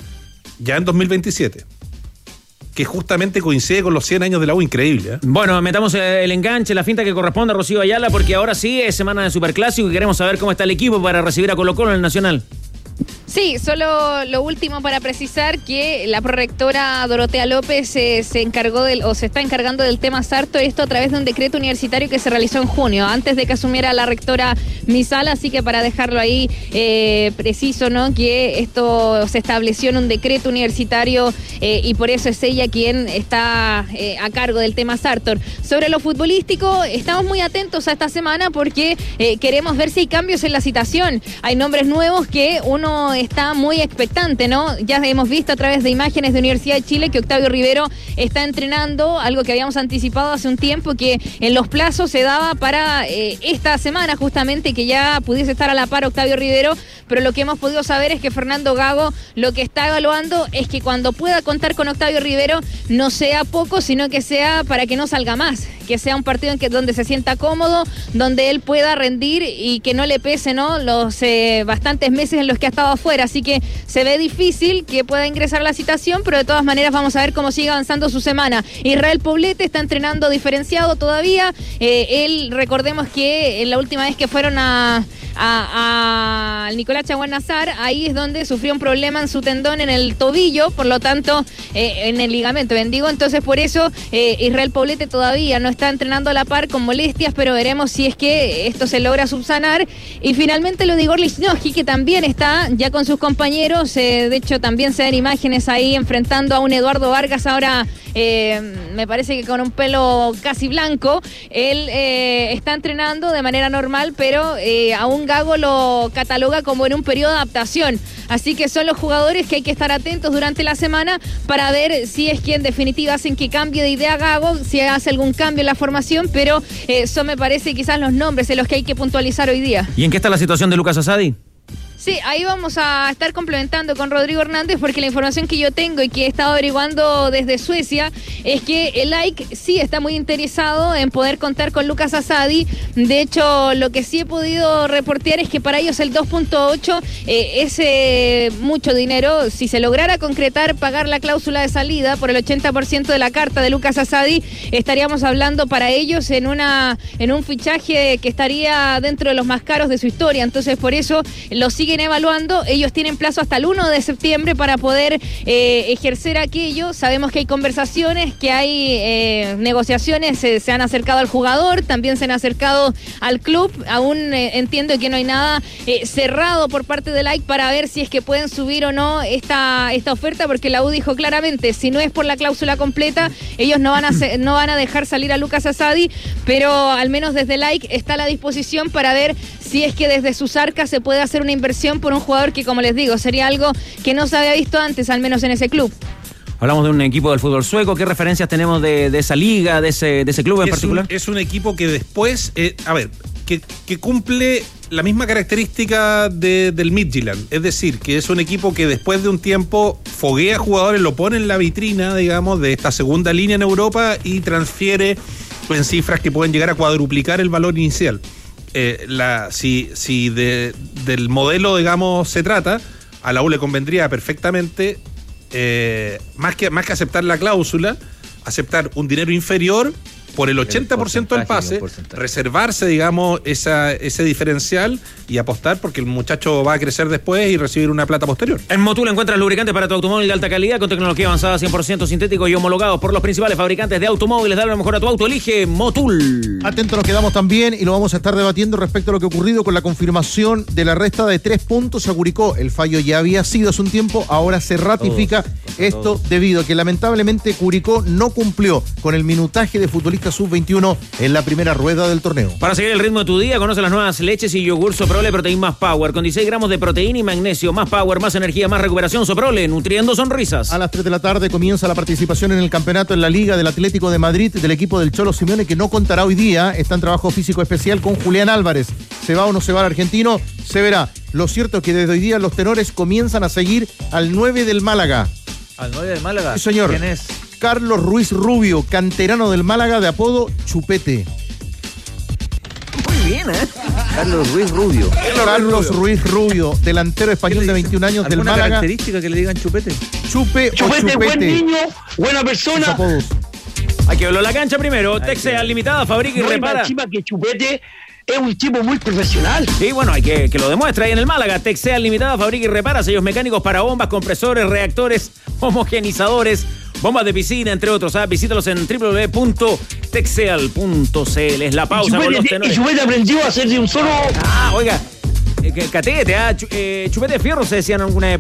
Ya en dos mil veintisiete. Que justamente coincide con los cien años de la U, increíble. ¿eh? Bueno, metamos el enganche, la finta que corresponde a Rocío Ayala, porque ahora sí es semana de Superclásico y queremos saber cómo está el equipo para recibir a Colo-Colo en el Nacional. Sí, solo lo último para precisar que la prorectora Dorotea López eh, se encargó del, o se está encargando del tema Sarto, esto a través de un decreto universitario que se realizó en junio, antes de que asumiera la rectora Misala, así que para dejarlo ahí eh, preciso, ¿no? Que esto se estableció en un decreto universitario eh, y por eso es ella quien está eh, a cargo del tema Sartor. Sobre lo futbolístico, estamos muy atentos a esta semana porque eh, queremos ver si hay cambios en la citación. Hay nombres nuevos que uno está muy expectante, ¿no? Ya hemos visto a través de imágenes de Universidad de Chile que Octavio Rivero está entrenando, algo que habíamos anticipado hace un tiempo, que en los plazos se daba para eh, esta semana justamente que ya pudiese estar a la par Octavio Rivero, pero lo que hemos podido saber es que Fernando Gago lo que está evaluando es que cuando pueda contar con Octavio Rivero no sea poco, sino que sea para que no salga más, que sea un partido en que donde se sienta cómodo, donde él pueda rendir y que no le pese, ¿no? Los eh, bastantes meses en los que ha estado afuera. Así que se ve difícil que pueda ingresar a la citación, pero de todas maneras vamos a ver cómo sigue avanzando su semana. Israel Poblete está entrenando diferenciado todavía. Eh, él, recordemos que en la última vez que fueron a a, a Nicolás Chaguán Nazar, ahí es donde sufrió un problema en su tendón en el tobillo, por lo tanto eh, en el ligamento, bendigo, entonces por eso eh, Israel Poblete todavía no está entrenando a la par con molestias, pero veremos si es que esto se logra subsanar. Y finalmente lo de Igor Lichnowsky, que también está ya con sus compañeros, eh, de hecho también se ven imágenes ahí enfrentando a un Eduardo Vargas ahora eh, me parece que con un pelo casi blanco. Él eh, está entrenando de manera normal, pero eh, aún Gago lo cataloga como en un periodo de adaptación. Así que son los jugadores que hay que estar atentos durante la semana para ver si es que en definitiva hacen que cambie de idea Gago, si hace algún cambio en la formación, pero eh, eso me parece quizás los nombres en los que hay que puntualizar hoy día. ¿Y en qué está la situación de Lucas Asadi? Sí, ahí vamos a estar complementando con Rodrigo Hernández, porque la información que yo tengo y que he estado averiguando desde Suecia es que el A I C sí está muy interesado en poder contar con Lucas Asadi. De hecho, lo que sí he podido reportear es que para ellos el dos punto ocho eh, es eh, mucho dinero. Si se lograra concretar pagar la cláusula de salida por el ochenta por ciento de la carta de Lucas Asadi, estaríamos hablando para ellos en una en un fichaje que estaría dentro de los más caros de su historia. Entonces, por eso lo siguen evaluando. Ellos tienen plazo hasta el uno de septiembre para poder eh, ejercer aquello. Sabemos que hay conversaciones, que hay eh, negociaciones, eh, se han acercado al jugador, también se han acercado al club. Aún eh, entiendo que no hay nada eh, cerrado por parte del A I C para ver si es que pueden subir o no esta, esta oferta, porque la U dijo claramente, si no es por la cláusula completa, ellos no van a ser, no van a dejar salir a Lucas Asadi, pero al menos desde el A I C está a la disposición para ver si es que desde sus arcas se puede hacer una inversión por un jugador que, como les digo, sería algo que no se había visto antes, al menos en ese club. Hablamos de un equipo del fútbol sueco. ¿Qué referencias tenemos de, de esa liga, de ese, de ese club en es particular? Un, es un equipo que después, eh, a ver, que, que cumple la misma característica de, del Midtjylland, es decir, que es un equipo que después de un tiempo foguea jugadores, lo pone en la vitrina, digamos, de esta segunda línea en Europa y transfiere en cifras que pueden llegar a cuadruplicar el valor inicial. Eh, la, si si de, del modelo, digamos, se trata, a la U le convendría perfectamente, eh, más que, más que aceptar la cláusula, aceptar un dinero inferior por el ochenta por ciento del pase, reservarse, digamos, esa, ese diferencial y apostar porque el muchacho va a crecer después y recibir una plata posterior. En Motul encuentras lubricantes para tu automóvil de alta calidad con tecnología avanzada cien por ciento sintético y homologados por los principales fabricantes de automóviles. Dale lo mejor a tu auto, elige Motul. Atentos nos quedamos también y lo vamos a estar debatiendo respecto a lo que ha ocurrido con la confirmación de la resta de tres puntos a Curicó. El fallo ya había sido hace un tiempo, ahora se ratifica todos, esto todos. Debido a que lamentablemente Curicó no cumplió con el minutaje de futbolistas sub veintiuno en la primera rueda del torneo. Para seguir el ritmo de tu día, conoce las nuevas leches y yogur Soprole Protein Más Power, con dieciséis gramos de proteína y magnesio, más power, más energía, más recuperación. Soprole, nutriendo sonrisas. A las tres de la tarde comienza la participación en el campeonato en la Liga del Atlético de Madrid del equipo del Cholo Simeone, que no contará hoy día. Está en trabajo físico especial con Julián Álvarez. ¿Se va o no se va el argentino? Se verá. Lo cierto es que desde hoy día los tenores comienzan a seguir al nueve del Málaga. ¿Al nueve del Málaga? Sí, señor. ¿Quién es? Carlos Ruiz Rubio, canterano del Málaga, de apodo Chupete. Muy bien, ¿eh? Carlos Ruiz Rubio. Carlos Ruiz Rubio, delantero español de veintiún años del Málaga. ¿Alguna característica que le digan Chupete? Chupe Chupete, o Chupete. buen niño, buena persona. Hay que verlo en la cancha primero. Texea Limitada, fabrica y no repara. Encima que Chupete es un tipo muy profesional. Sí, bueno, hay que que lo demuestre ahí en el Málaga. Texea Limitada, fabrica y repara sellos mecánicos para bombas, compresores, reactores, homogenizadores, bombas de piscina, entre otros. ¿Ah? Visítalos en doble u doble u doble u punto texeal punto c l. Es la pausa Chupete, con los tenores. Y Chupete aprendió a hacer de un solo... Ah, oiga, eh, catete, ah, chu, eh, Chupete de Fierro se decían en alguna época.